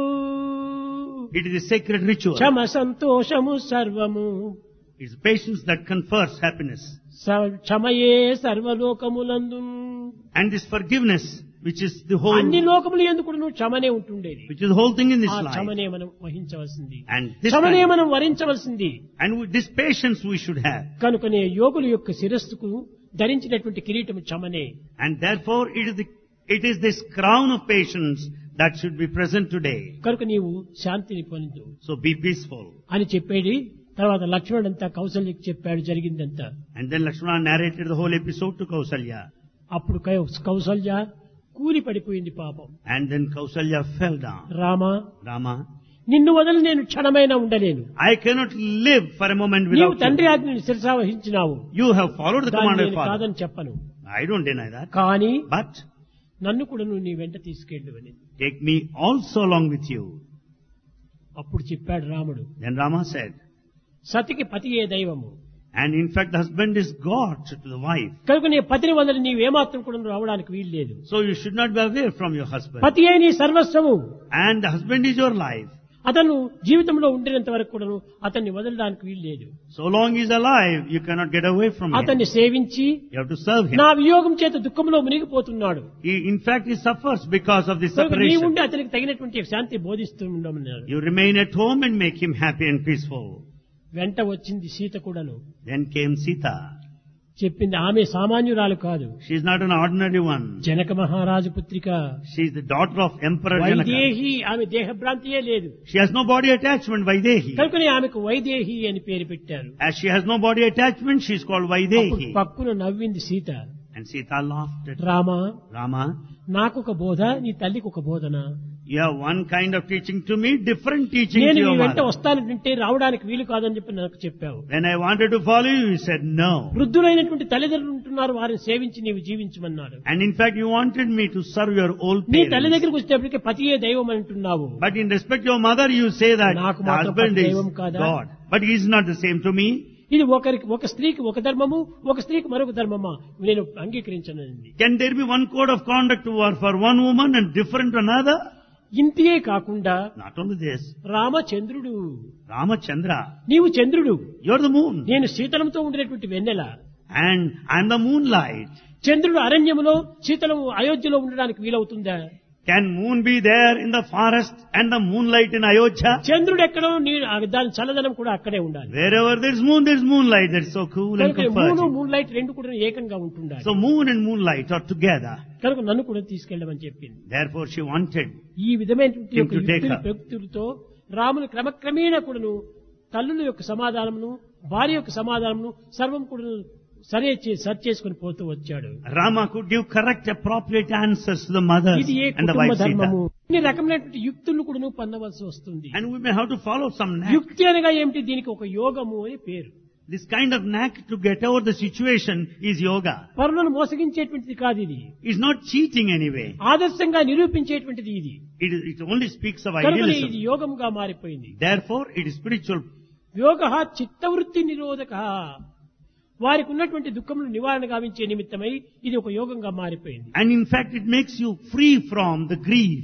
It is a sacred ritual. క్షమ సంతోషము సర్వము, It's patience that confers happiness. క్షమయే సర్వలోకములందు. And this forgiveness, which is the whole, అన్ని లోకములు ఎందుకు క్షమనే ఉంటుండేది. which is the whole thing in this ఆ life. క్షమనే మనం వహించవలసింది, And this క్షమనే kind, మనం వరించవలసింది. and with this patience we should have. కనుకనే యోగుల యొక్క శిరస్సుకు ధరించినటువంటి కిరీటం క్షమనే. And therefore it is this crown of patience that should be present today. కనుక నీవు శాంతిని పొందు So be peaceful. అని చెప్పేది. తర్వాత లక్ష్మణుడంతా కౌసల్యకి చెప్పాడు జరిగిందంతా. And then Lakshmana narrated the whole episode to Kausalya. అప్పుడు కౌసల్య కూలి పడిపోయింది పాపం. And then Kausalya fell down. Rama, Rama, నిన్ను వదిలి నేను క్షణమైనా ఉండలేను. I cannot live for a moment నీవు without తండ్రి you. ఆజ్ఞని శిరసా వహించినావు, You have followed the దాన్ని command of నేను Father. కాదని చెప్పను. I don't deny that. కానీ But నన్ను కూడా నువ్వు నీ వెంట తీసుకెళ్ళు అని. take me also along with you. అప్పుడు చెప్పాడు రాముడు, Then Rama said, సతికి పతియే దైవము, and in fact the husband is God to the wife. కనుక నీ పతిని వదిలి నీవేమాత్రం కూడా రావడానికి వీలు లేదు. So you should not be away from your husband. పతి అయి నీ సర్వస్వము. And the husband is your life. అతను జీవితంలో ఉండినంత వరకు కూడా అతన్ని వదలడానికి వీలు లేదు. So long he is alive, you cannot get away from him. అతన్ని సేవించి You have to serve him. నా వియోగం చేత దుఃఖంలో మునిగిపోతున్నాడు. In fact, he suffers because of this కనుక నీ separation. ఉండి అతనికి తగినటువంటి శాంతి బోధిస్తూ ఉండమన్నాడు. You remain at home and make him happy and peaceful. వెంట వచ్చింది సీత కూడాను. Then came Sita. చెప్పింది ఆమె సామాన్యురాలు కాదు, She is not an ordinary one. Janaka మహారాజు పుత్రిక. She is the daughter of Emperor Janaka. Vaidehi, ఆమె దేహభ్రాంతియే లేదు. She has no body attachment, Vaidehi. కనుకనే ఆమెకు వైదేహి అని పేరు పెట్టారు. As she has no body attachment, she is called అప్పుడు Vaidehi. పక్కున నవ్వింది Sita. And Sita laughed at Rama, Rama. నాకొక బోధ, నీ తల్లికి ఒక బోధన. You have one kind of teaching to me, different teaching నేను to నీ your వెంట mother. వస్తానంటే రావడానికి వీలు కాదని చెప్పి నాకు చెప్పావు. When I wanted to follow you, you said no. వృద్ధులైనటువంటి తల్లిదండ్రులు ఉంటున్నారు, వారిని సేవించి నీవు జీవించమన్నారు. And in fact, you wanted me to serve your old నీ తల్లి parents. దగ్గరికి వచ్చేటప్పటికి పతియే దైవం అంటున్నావు. But in respect to your mother, you say that నాకు the మాత్రం husband పతి is దైవం కాదా? God. But he is not the same to me. ఇది ఒక స్త్రీకి ఒక ధర్మము, ఒక స్త్రీకి మరొక ధర్మమా, నేను అంగీకరించనండి. Can there be one code of conduct for one woman and different to another? ఇంతే కాకుండా Not only this, రామచంద్రుడు, Ramachandra, నీవు చంద్రుడు, you are the moon. నేను శీతలంతో ఉండినటువంటి వెన్నెల. And I am the moonlight. చంద్రుడు అరణ్యములో, శీతలము అయోధ్యలో ఉండడానికి వీలవుతుందా? Can moon be there in the forest and the moonlight in Ayodhya? చంద్రుడు ఎక్కడో దాని చల్లదనం కూడా అక్కడే ఉండాలి. Wherever there is moonlight. That's so cool and కనుక మూను comforting. మూన్ లైట్ రెండు కూడా ఏకంగా ఉంటుండాలి. So moon and moonlight are together. కనుక నన్ను కూడా తీసుకెళ్ళమని చెప్పింది. Therefore she wanted. ఈ విధమైనటువంటి Him to take her. ప్రయుక్తులతో రాముని క్రమక్రమేణా కూడాను తల్లుల యొక్క సమాధానమును, భార్య యొక్క సమాధానమును సర్వం కూడా సరి చేసుకుని పోతూ వచ్చాడు. Rama could give correct, appropriate answers to the mothers ఇది ఏ and the కుటుంబ wife ధర్మము. Sita. ఇన్ని రకమైనటువంటి యుక్తులను కూడా పొందవలసి వస్తుంది. And we may have to follow some knack. యుక్తి అనగా ఏమిటి? దీనికి ఒక యోగము అని పేరు. This kind of knack to get over the situation is yoga. పరులను మోసగించేటువంటిది కాదు ఇది. It's not cheating anyway. ఆదర్శంగా నిరూపించేటువంటిది ఇది. It only speaks of కనుక ఇది idealism. యోగంగా మారిపోయింది. Therefore it is spiritual. యోగ చిత్తవృత్తి నిరోధక, వారికి ఉన్నటువంటి దుఃఖములు నివారణ గావించే నిమిత్తమై ఇది ఒక యోగంగా మారిపోయింది. And in fact it makes you free from the grief.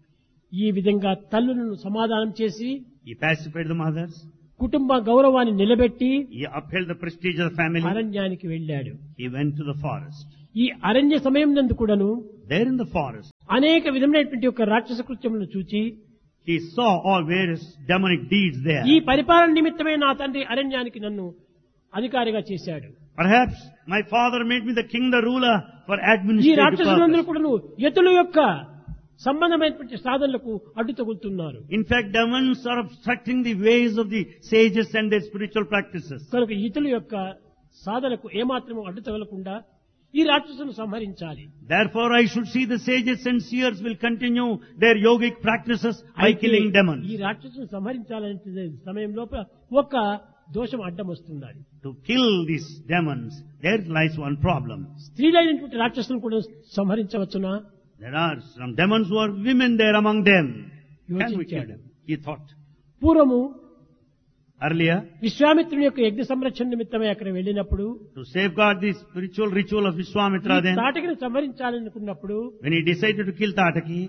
ఈ విధంగా తల్లులను సమాధానం చేసి He pacified the mothers. కుటుంబ గౌరవాన్ని నిలబెట్టి He upheld the prestige of the family. అరణ్యానికి వెళ్ళాడు. He went to the forest. ఈ అరణ్య సమయం నందు కూడాను There in the forest, అనేక విధమైనటువంటి ఒక రాక్షస కృత్యములను చూచి he saw all various demonic deeds there. ఈ పరిపాలన నిమిత్తమే నా తండ్రి అరణ్యానికి నన్ను అధికారిగా చేశాడు. Perhaps my father made me the king, the ruler for ఈ administrative రాక్షసులందరూ purpose. కూడాను యతుల యొక్క సంబంధమైనటువంటి సాధనలకు అడ్డు తగులుతున్నారు. In fact, demons are obstructing the ways of the sages and their spiritual practices. కనుక ఇతుల యొక్క సాధనకు ఏమాత్రము అడ్డు తగలకుండా ఈ రాక్షసులను సంహరించాలి. Therefore, I should see the sages and seers will continue their yogic practices by అయితే killing ఈ demons. రాక్షసులను సంహరించాలనే సమయం లోపల ఒక దోషం అడ్డం వస్తున్నది. To kill these demons, there lies one problem. స్త్రీలైనటువంటి రాక్షసులను కూడా సంహరించవచ్చునా? There are some demons who are women there among them. Can we kill them? He thought. పూర్వము Earlier, విశ్వామిత్రుని యొక్క యజ్ఞ సంరక్షణ నిమిత్తమై అక్కడ వెళ్ళినప్పుడు to safeguard the spiritual ritual of Vishwamitra then, తాటకిని సంహరించాలనుకున్నప్పుడు when he decided to kill Tataki,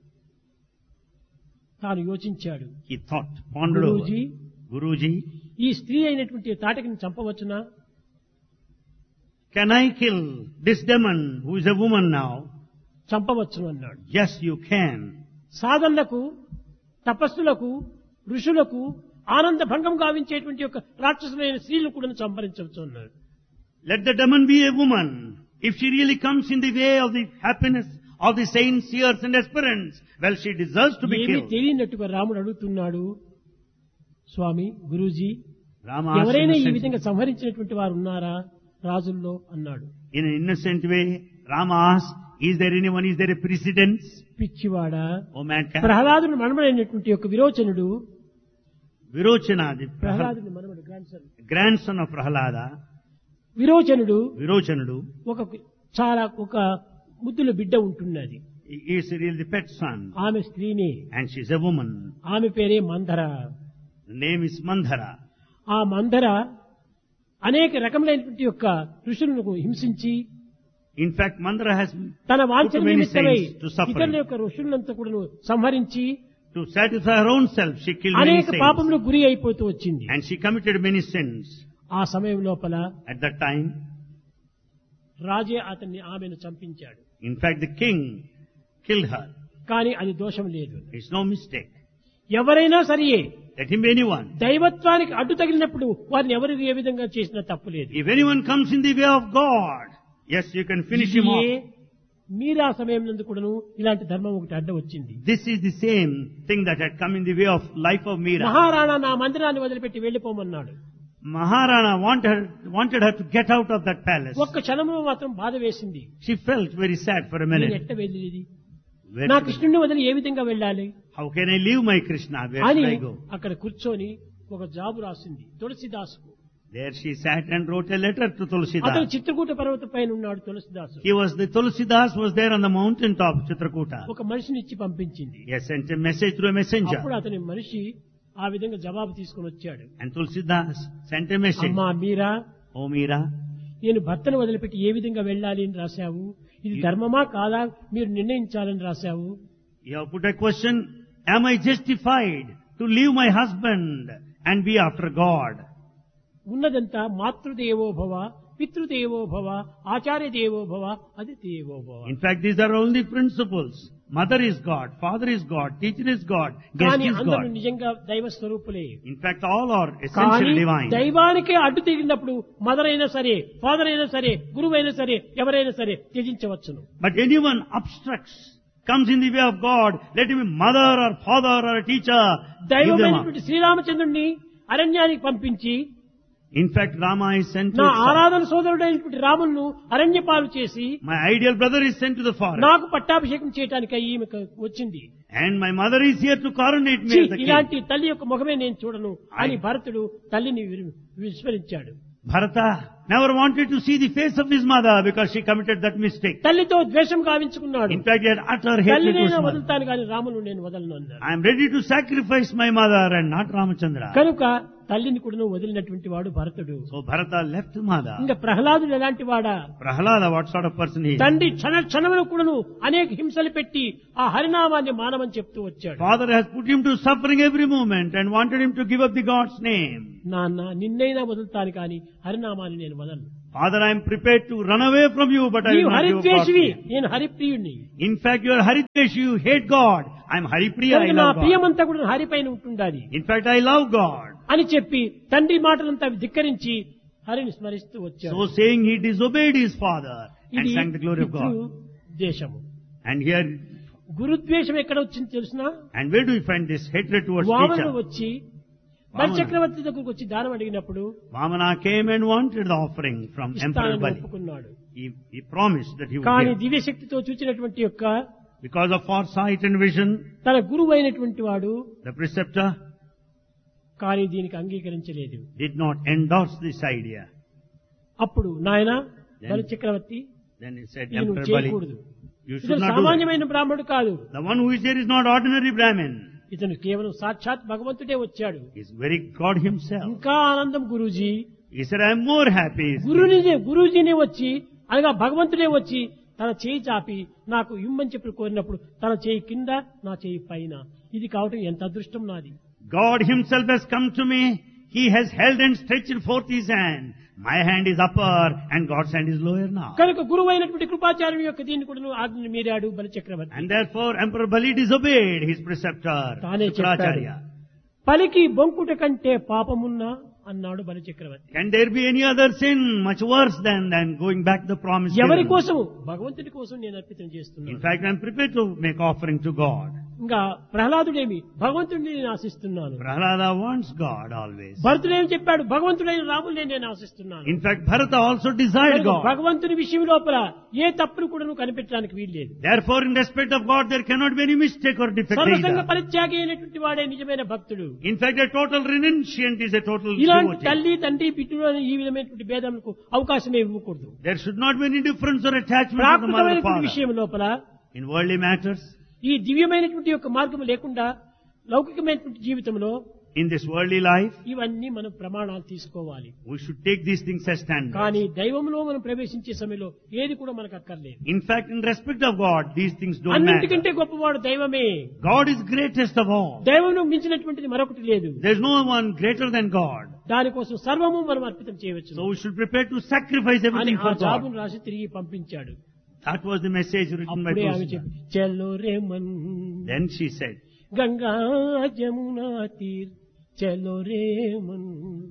తాను యోచించాడు. he thought, pondered over. Guruji, Guruji, ఈ స్త్రీ అయినటువంటి తాటకిని చంపవచ్చునా? can I kill this demon who is a woman now? చంపవచ్చును అన్నాడు. Yes, you can. సాధనలకు, తపస్సులకు, ఋషులకు ఆనంద భంగం గావించేటువంటి యొక్క రాక్షసులైన స్త్రీలను కూడా సంహరించవచ్చు అన్నాడు. Let the demon be a woman. If she really comes in the way of the happiness of the saints, seers and aspirants, well, she deserves to be ఏమీ killed. తెలియనట్టుగా రాముడు అడుగుతున్నాడు, స్వామి గురూజీ, Rama asked ఎవరైనా ఈ innocent- విధంగా సంహరించినటువంటి వారు ఉన్నారా రాజుల్లో అన్నాడు. in an innocent way, Rama asked, is there anyone, is there a precedence? పిచ్చివాడా, Oh mankind. ప్రహ్లాదుని మనమడైనటువంటి యొక్క విరోచనుడు, Virochana, the ప్రహ్లాదుని మనమడు grandson of Prahalada, విరోచనుడు ఒక ఒక ముద్దుల బిడ్డ ఉంటున్నది. he is really the pet son, ఆమె స్త్రీని, and she is a woman. ఆమె పేరే మందర. The name is Mandhara. ఆ మందర అనేక రకములైనటువంటి యొక్క ఋషులను హింసించి In fact, Mandhara has తన వాంఛన put many నిమిత్తమై saints to suffering. ఇతరుల యొక్క ఋషులంతా కూడా సంహరించి To satisfy her own self, she killed many అనేక saints. పాపములు గురి అయిపోతూ వచ్చింది. And she committed many sins. ఆ సమయం లోపల At that time, రాజే ఆమెను చంపించాడు. in fact, the king killed her. కానీ అది దోషం లేదు. It's no mistake. ఎవరైనా సరియే Let him be anyone. దైవత్వానికి అడ్డు తగిలినప్పుడు వారిని ఎవరు ఏ విధంగా చేసినా తప్పు లేదు. If anyone comes in the way of God, yes, you can finish him off. మీరా సమయం నందు కూడాను ఇలాంటి ధర్మం ఒకటి అడ్డ వచ్చింది. This is the same thing that had come in the way of life of Meera. Maharana నా మందిరాన్ని వదిలిపెట్టి వెళ్లిపోమన్నాడు. Maharana wanted her to get out of that palace. ఒక్క క్షణంలో మాత్రం బాధ వేసింది. She felt very sad for a నేను minute. ఎట్ట వెళ్ళేది, Where నా should I- కృష్ణుడిని వదిలి ఏ విధంగా వెళ్ళాలి How can I leave my Krishna? Where అని should I go? అక్కడ కూర్చొని ఒక జాబు రాసింది తులసిదాసుకు. There she sat and wrote a letter to అతను Tulsidas. చిత్రకూట పర్వత పైన ఉన్నాడు తులసిదాసు. The Tulsidas was there on the mountain top, Chitrakuta. ఒక మనిషిని ఇచ్చి పంపించింది. He has sent a message through a messenger. అప్పుడు అతని మనిషి ఆ విధంగా జవాబు తీసుకొని వచ్చాడు. And Tulsidas sent a message. అమ్మా మీరా, Oh Meera, నేను భర్తను వదిలిపెట్టి ఏ విధంగా వెళ్ళాలి అని రాశావు. ఇది ధర్మమా కాదా మీరు నిర్ణయించాలని రాశావు. you have put a question, am I justified to leave my husband and be after God? ఉన్నదంతా మాతృదేవో భవ, పితృదేవో భవ, ఆచార్య దేవో భవ, అది దేవో భవ. In fact, these are all the principles. Mother is God, father is God, teacher is God, guest కానీ is అందరూ God. నిజంగా దైవ స్వరూపులే. In fact, all are కానీ essentially divine. దైవానికే అడ్డు తిరిగినప్పుడు మదర్ అయినా సరే, ఫాదర్ అయినా సరే, గురువు అయినా సరే, ఎవరైనా సరే త్యజించవచ్చును. But anyone obstructs, comes in the way of God, let him be mother or father or a teacher, give them up. దైవమైనటువంటి శ్రీరామచంద్రుడిని అరణ్యానికి పంపించి In fact, Rama is sent to నా exile. ఆరాధన సోదరుడైనటువంటి రాములను అరణ్యపాలు చేసి My ideal brother is sent to the forest. నాకు పట్టాభిషేకం చేయడానికి ఈమె వచ్చింది. And my mother is here to coronate me ఛీ, as the king. ఇలాంటి తల్లి యొక్క ముఖమే నేను చూడను అని భరతుడు తల్లిని విస్మరించాడు. Bharata never wanted to see the face of his mother because she committed that mistake. తల్లితో ద్వేషం గావించుకున్నాడు. In fact, he had utter hatred to his తల్లినైనా mother. వదులుతాను కానీ రామును నేను వదలను అన్నాడు. I am ready to sacrifice my mother and not Ramachandra. కనుక తల్లిని కూడా వదిలినటువంటి వాడు భరతుడు. So Bharata left mother. ఇంకా ప్రహ్లాదుడు ఎలాంటి వాడా, Prahalada, what sort of person he is? తండ్రి క్షణములు కూడాను అనేక హింసలు పెట్టి ఆ హరినామాన్ని మానమని చెప్తూ వచ్చాడు. Father has put him to suffering every moment and wanted him to give up the God's name. నాన్న నిన్నైనా వదులుతాను కానీ హరినామాన్ని నేను వదలను. Father, I am prepared to run away from you, but I నీవు will not give up God's హరిద్వేషివి, name. నేను హరిప్రియుణ్ణి. In fact, you are Haridvesh, you hate God. I am Haripriya, I కనుక నా love God. ప్రియమంతా కూడా హరిపైన ఉంటుండాలి In fact, I love God. అని చెప్పి తండ్రి మాటలంతా ధిక్కరించి హరిని స్మరిస్తూ వచ్చాడు. So saying, he disobeyed his father and ఇది sang the glory of God. దేశము. And here, గురుద్వేషం ఎక్కడ వచ్చింది తెలుసునా? and where do we find this hatred towards Vamanudu teacher? వచ్చి బలి చక్రవర్తి దగ్గరకు వచ్చి దానం అడిగినప్పుడు Vamana came and wanted the offering from Emperor ఇస్తానని Bali. ఒప్పుకున్నాడు. He promised that he would కానీ give. దివ్యశక్తితో చూచినటువంటి యొక్క Because of foresight and vision, తన గురువు అయినటువంటి వాడు the preceptor కానీ దీనికి అంగీకరించలేదు. did not endorse this idea. అప్పుడు నాయన బలి చక్రవర్తి Then he said, ఇది నువ్వు Emperor Bali, చేయకూడదు. you should ఇతను not do that. సామాన్యమైన బ్రాహ్మణుడు కాదు. The one who is there is not ordinary Brahmin. ఇతను కేవలం సాక్షాత్ భగవంతుడే వచ్చాడు. He is very God himself. ఇంకా ఆనందం Guruji. He said, I am more happy. గురూజీనే వచ్చి అనగా భగవంతుడే వచ్చి తన చేయి చాపి నాకు ఇమ్మని చెప్పి కోరినప్పుడు తన చేయి కింద నా చేయి పైన. ఇది కావటం ఎంత అదృష్టం నాది. God himself has come to me. He has held and stretched forth his hand. My hand is upper and God's hand is lower now. కనుక గురువు అయినటువంటి కృపాచార్యుని యొక్క దీన్ని కూడా ఆజ్ఞను మీరాడు బలి చక్రవర్తి. And therefore Emperor Bali disobeyed his preceptor, తానే చెప్పాడు, Shukracharya. పలికి బొంకుట కంటే పాపమున్నా అన్నాడు బలి చక్రవర్తి. Can there be any other sin much worse than going back the promise ఎవరి given? కోసము? భగవంతుడి కోసం నేను అర్పితం In చేస్తున్నాను. fact, I am prepared to make offering to God. ఇంకా ప్రహ్లాదుడేమి భగవంతుడిని నేను ఆశిస్తున్నాను. Prahlada wants God always. భరతుడేమి చెప్పాడు భగవంతుడైన రాముడిని నేను ఆశిస్తున్నాను. In fact, Bharata also desired కనుక God. భగవంతుని విషయం లోపల ఏ తప్పును కూడా కనిపెట్టడానికి వీల్లేదు. Therefore, in respect of God, there cannot be any mistake or defect సర్వసంగ either. పరిత్యాగి అయినటువంటి వాడే నిజమైన భక్తుడు. In fact, a total renunciant is a total ఇలాంటి devotee. తల్లి తండ్రి పితృలు అనే ఈ విధమైనటువంటి భేదములకు అవకాశమే ఇవ్వకూడదు. There should not be any difference or attachment to the mother or ప్రాకృతమైనటువంటి father. విషయం లోపల In worldly matters, ఈ దివ్యమైనటువంటి యొక్క మార్గం లేకుండా లౌకికమైనటువంటి జీవితంలో in this worldly life, ఇవన్నీ మనం ప్రమాణాలు తీసుకోవాలి. we should take these things as standards. కానీ దైవంలో మనం ప్రవేశించే సమయంలో ఏది కూడా మనకు అక్కర్లేదు. In fact, in respect of God, these things don't అన్నింటికంటే matter. గొప్పవాడు దైవమే. God is greatest of all. దైవం మించినటువంటిది మరొకటి లేదు. There is no one greater than God. దానికోసం సర్వము మనం అర్పితం చేయవచ్చు So we should prepare to sacrifice అని everything ఆ for God. జాబును రాసి తిరిగి పంపించాడు. That was the message written by అప్పుడే ఆమె Tusma. చెప్పి చలో Raman Then she said, Ganga Jamuna తీర్ చలో రేమన్.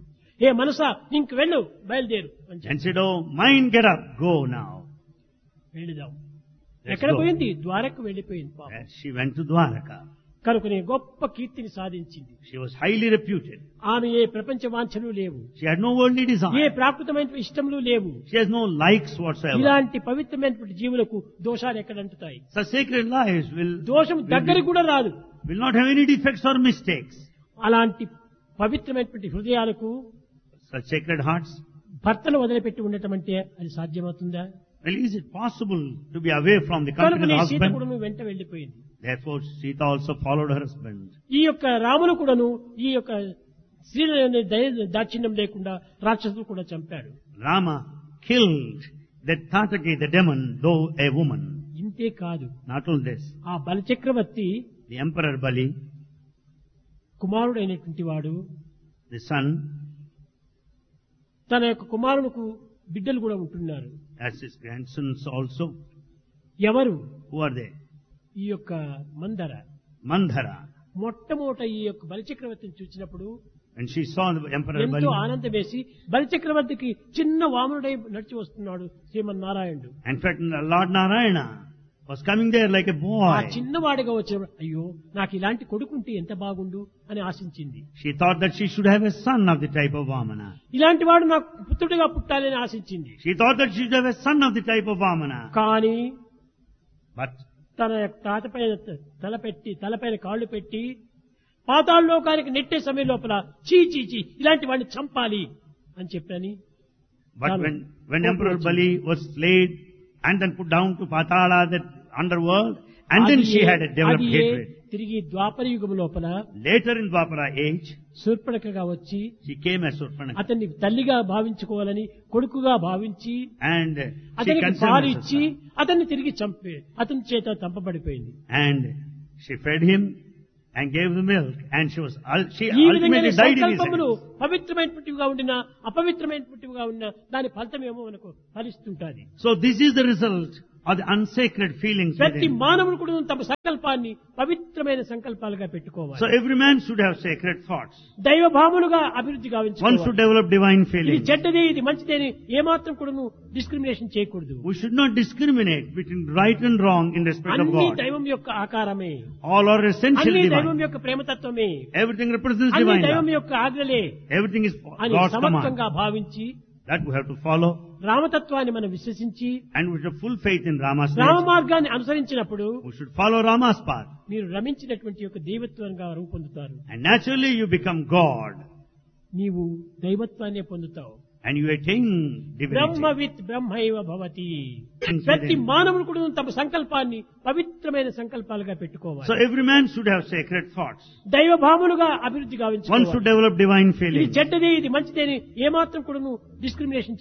ఏ మనసా ఇంక వెళ్ళు బయలుదేరు అని చెప్పి and said, oh, mind, get up, go now. వెళ్ళిదాం. Let's ఎక్కడ go. పోయింది? ద్వారకు వెళ్ళిపోయింది పాపం. And she went to Dwaraka. కనుకనే గొప్ప కీర్తిని సాధించింది. She was highly reputed. ఆమె ఏ ప్రపంచ వాంఛలు లేవు, She had no worldly A desire. ప్రాకృతమైన ఇష్టములు లేవు. She has no likes whatsoever. ఇలాంటి పవిత్రమైనటువంటి జీవులకు దోషాలు ఎక్కడంటుతాయి? Such sacred lives దోషం దగ్గరికి కూడా రాదు. will not have any defects or mistakes. అలాంటి పవిత్రమైనటువంటి హృదయాలకు Such sacred hearts. భర్తను వదిలిపెట్టి ఉండటం అంటే అది సాధ్యమవుతుందా? Well, is it possible to be away from the company కనుకనే of the సీత husband? కూడాను వెంట వెళ్ళిపోయింది. Therefore, Sita also followed her husband. ఈ యొక్క రాములు కూడాను ఈ యొక్క స్త్రీల దాక్షిణ్యం లేకుండా రాక్షసులు కూడా చంపాడు. Rama killed that Tataki, the demon, though a woman. ఇంతే కాదు, Not only this, ఆ బలిచక్రవర్తి the Emperor Bali, కుమారుడైనటువంటి వాడు the son, తన యొక్క కుమారునికి బిడ్డలు కూడా ఉంటున్నారు. as his grandsons also. ఎవరు? Who are they? ఈ యొక్క మందర. Mandhara. మొట్టమొదట ఈ యొక్క బలిచక్రవర్తిని చూసినప్పుడు When she saw the Emperor ఎంతో Bali, ఆనందం వేసి బలిచక్రవర్తికి చిన్న వామనుడై నడిచి వస్తున్నాడు శ్రీమన్నారాయణుడు. in fact, Lord Narayana was coming there like a ఆ boy. చిన్నవాడిగా వచ్చినప్పుడు అయ్యో నాకు ఇలాంటి కొడుకుంటే ఎంత బాగుండు అని ఆశించింది. She thought that she should have a son of the type of Vamana. ఇలాంటి వాడు నాకు పుత్రుడిగా పుట్టాలని ఆశించింది. She thought that she should have a son of the type of Vamana. కానీ But తన తాతపైన తలపైన కాళ్ళు పెట్టి పాతాళలోకానికి నెట్టే సమయం లోపల చీ ఇలాంటి వాడిని చంపాలి అని చెప్పని when Emperor Bali was slayed and then put down to Patala, that underworld, and then she had a developed hatred. తిరిగి ద్వాపర యుగం లోపల Later in Dwapara age, శూర్పణఖగా వచ్చి she came as Surpanaka. అతన్ని తల్లిగా భావించుకోవాలని కొడుకుగా భావించి And she అతనికి conceived పాలు as a ఇచ్చి son. అతన్ని తిరిగి చంపే అతని చేత చంపబడిపోయింది. And she fed him and gave the milk, and she ఈ విధంగా ultimately died in his సంకల్పములు hands. పవిత్రమైనటువంటివిగా ఉండినా అపవిత్రమైనటువంటివిగా ఉన్నా దాని ఫలితం ఏమో మనకు ఫలిస్తుంటాది. So this is the result or the unsacred feelings ప్రతి within. మానవుడు కూడా తమ సంకల్పాన్ని పవిత్రమైన సంకల్పాలుగా పెట్టుకోవాలి. So every man should have sacred thoughts. దైవ భావములుగా అభివృద్ధి One should గావించుకోవాలి. develop divine ఇది feelings. చెడ్డది, ఇది మంచిది అని ఏమాత్రం కూడా డిస్క్రిమినేషన్ చేయకూడదు. We should not discriminate between right and wrong in respect of అన్ని God. దైవం యొక్క ఆకారమే, All are essentially అన్ని divine. దైవం యొక్క ప్రేమతత్వమే, Everything represents అన్ని divine దైవం love. యొక్క ఆజ్ఞలే Everything is అని God's command. సమర్థంగా భావించి That we have to follow. రామతత్వాన్ని మనం విశ్వసించి And we should have full faith in Rama's Rama ways. మార్గాన్ని అనుసరించినప్పుడు We should follow Rama's path. మీరు రమించినటువంటి యొక్క దైవత్వంగా రూపొందుతారు. And naturally you become God. నీవు దైవత్వాన్ని పొందుతావు. And you attain Brahma divinity. With బ్రహ్మైవ Bhavati. Things ప్రతి within. మానవుడు కూడా తమ సంకల్పాన్ని పవిత్రమైన సంకల్పాలుగా పెట్టుకోవాలి. So every man should have sacred thoughts. దైవ భావములుగా అభివృద్ధి One should గావించుకోవాలి. develop divine ఇది feelings. చెడ్డది, ఇది మంచిది అని ఏమాత్రం కూడా డిస్క్రిమినేషన్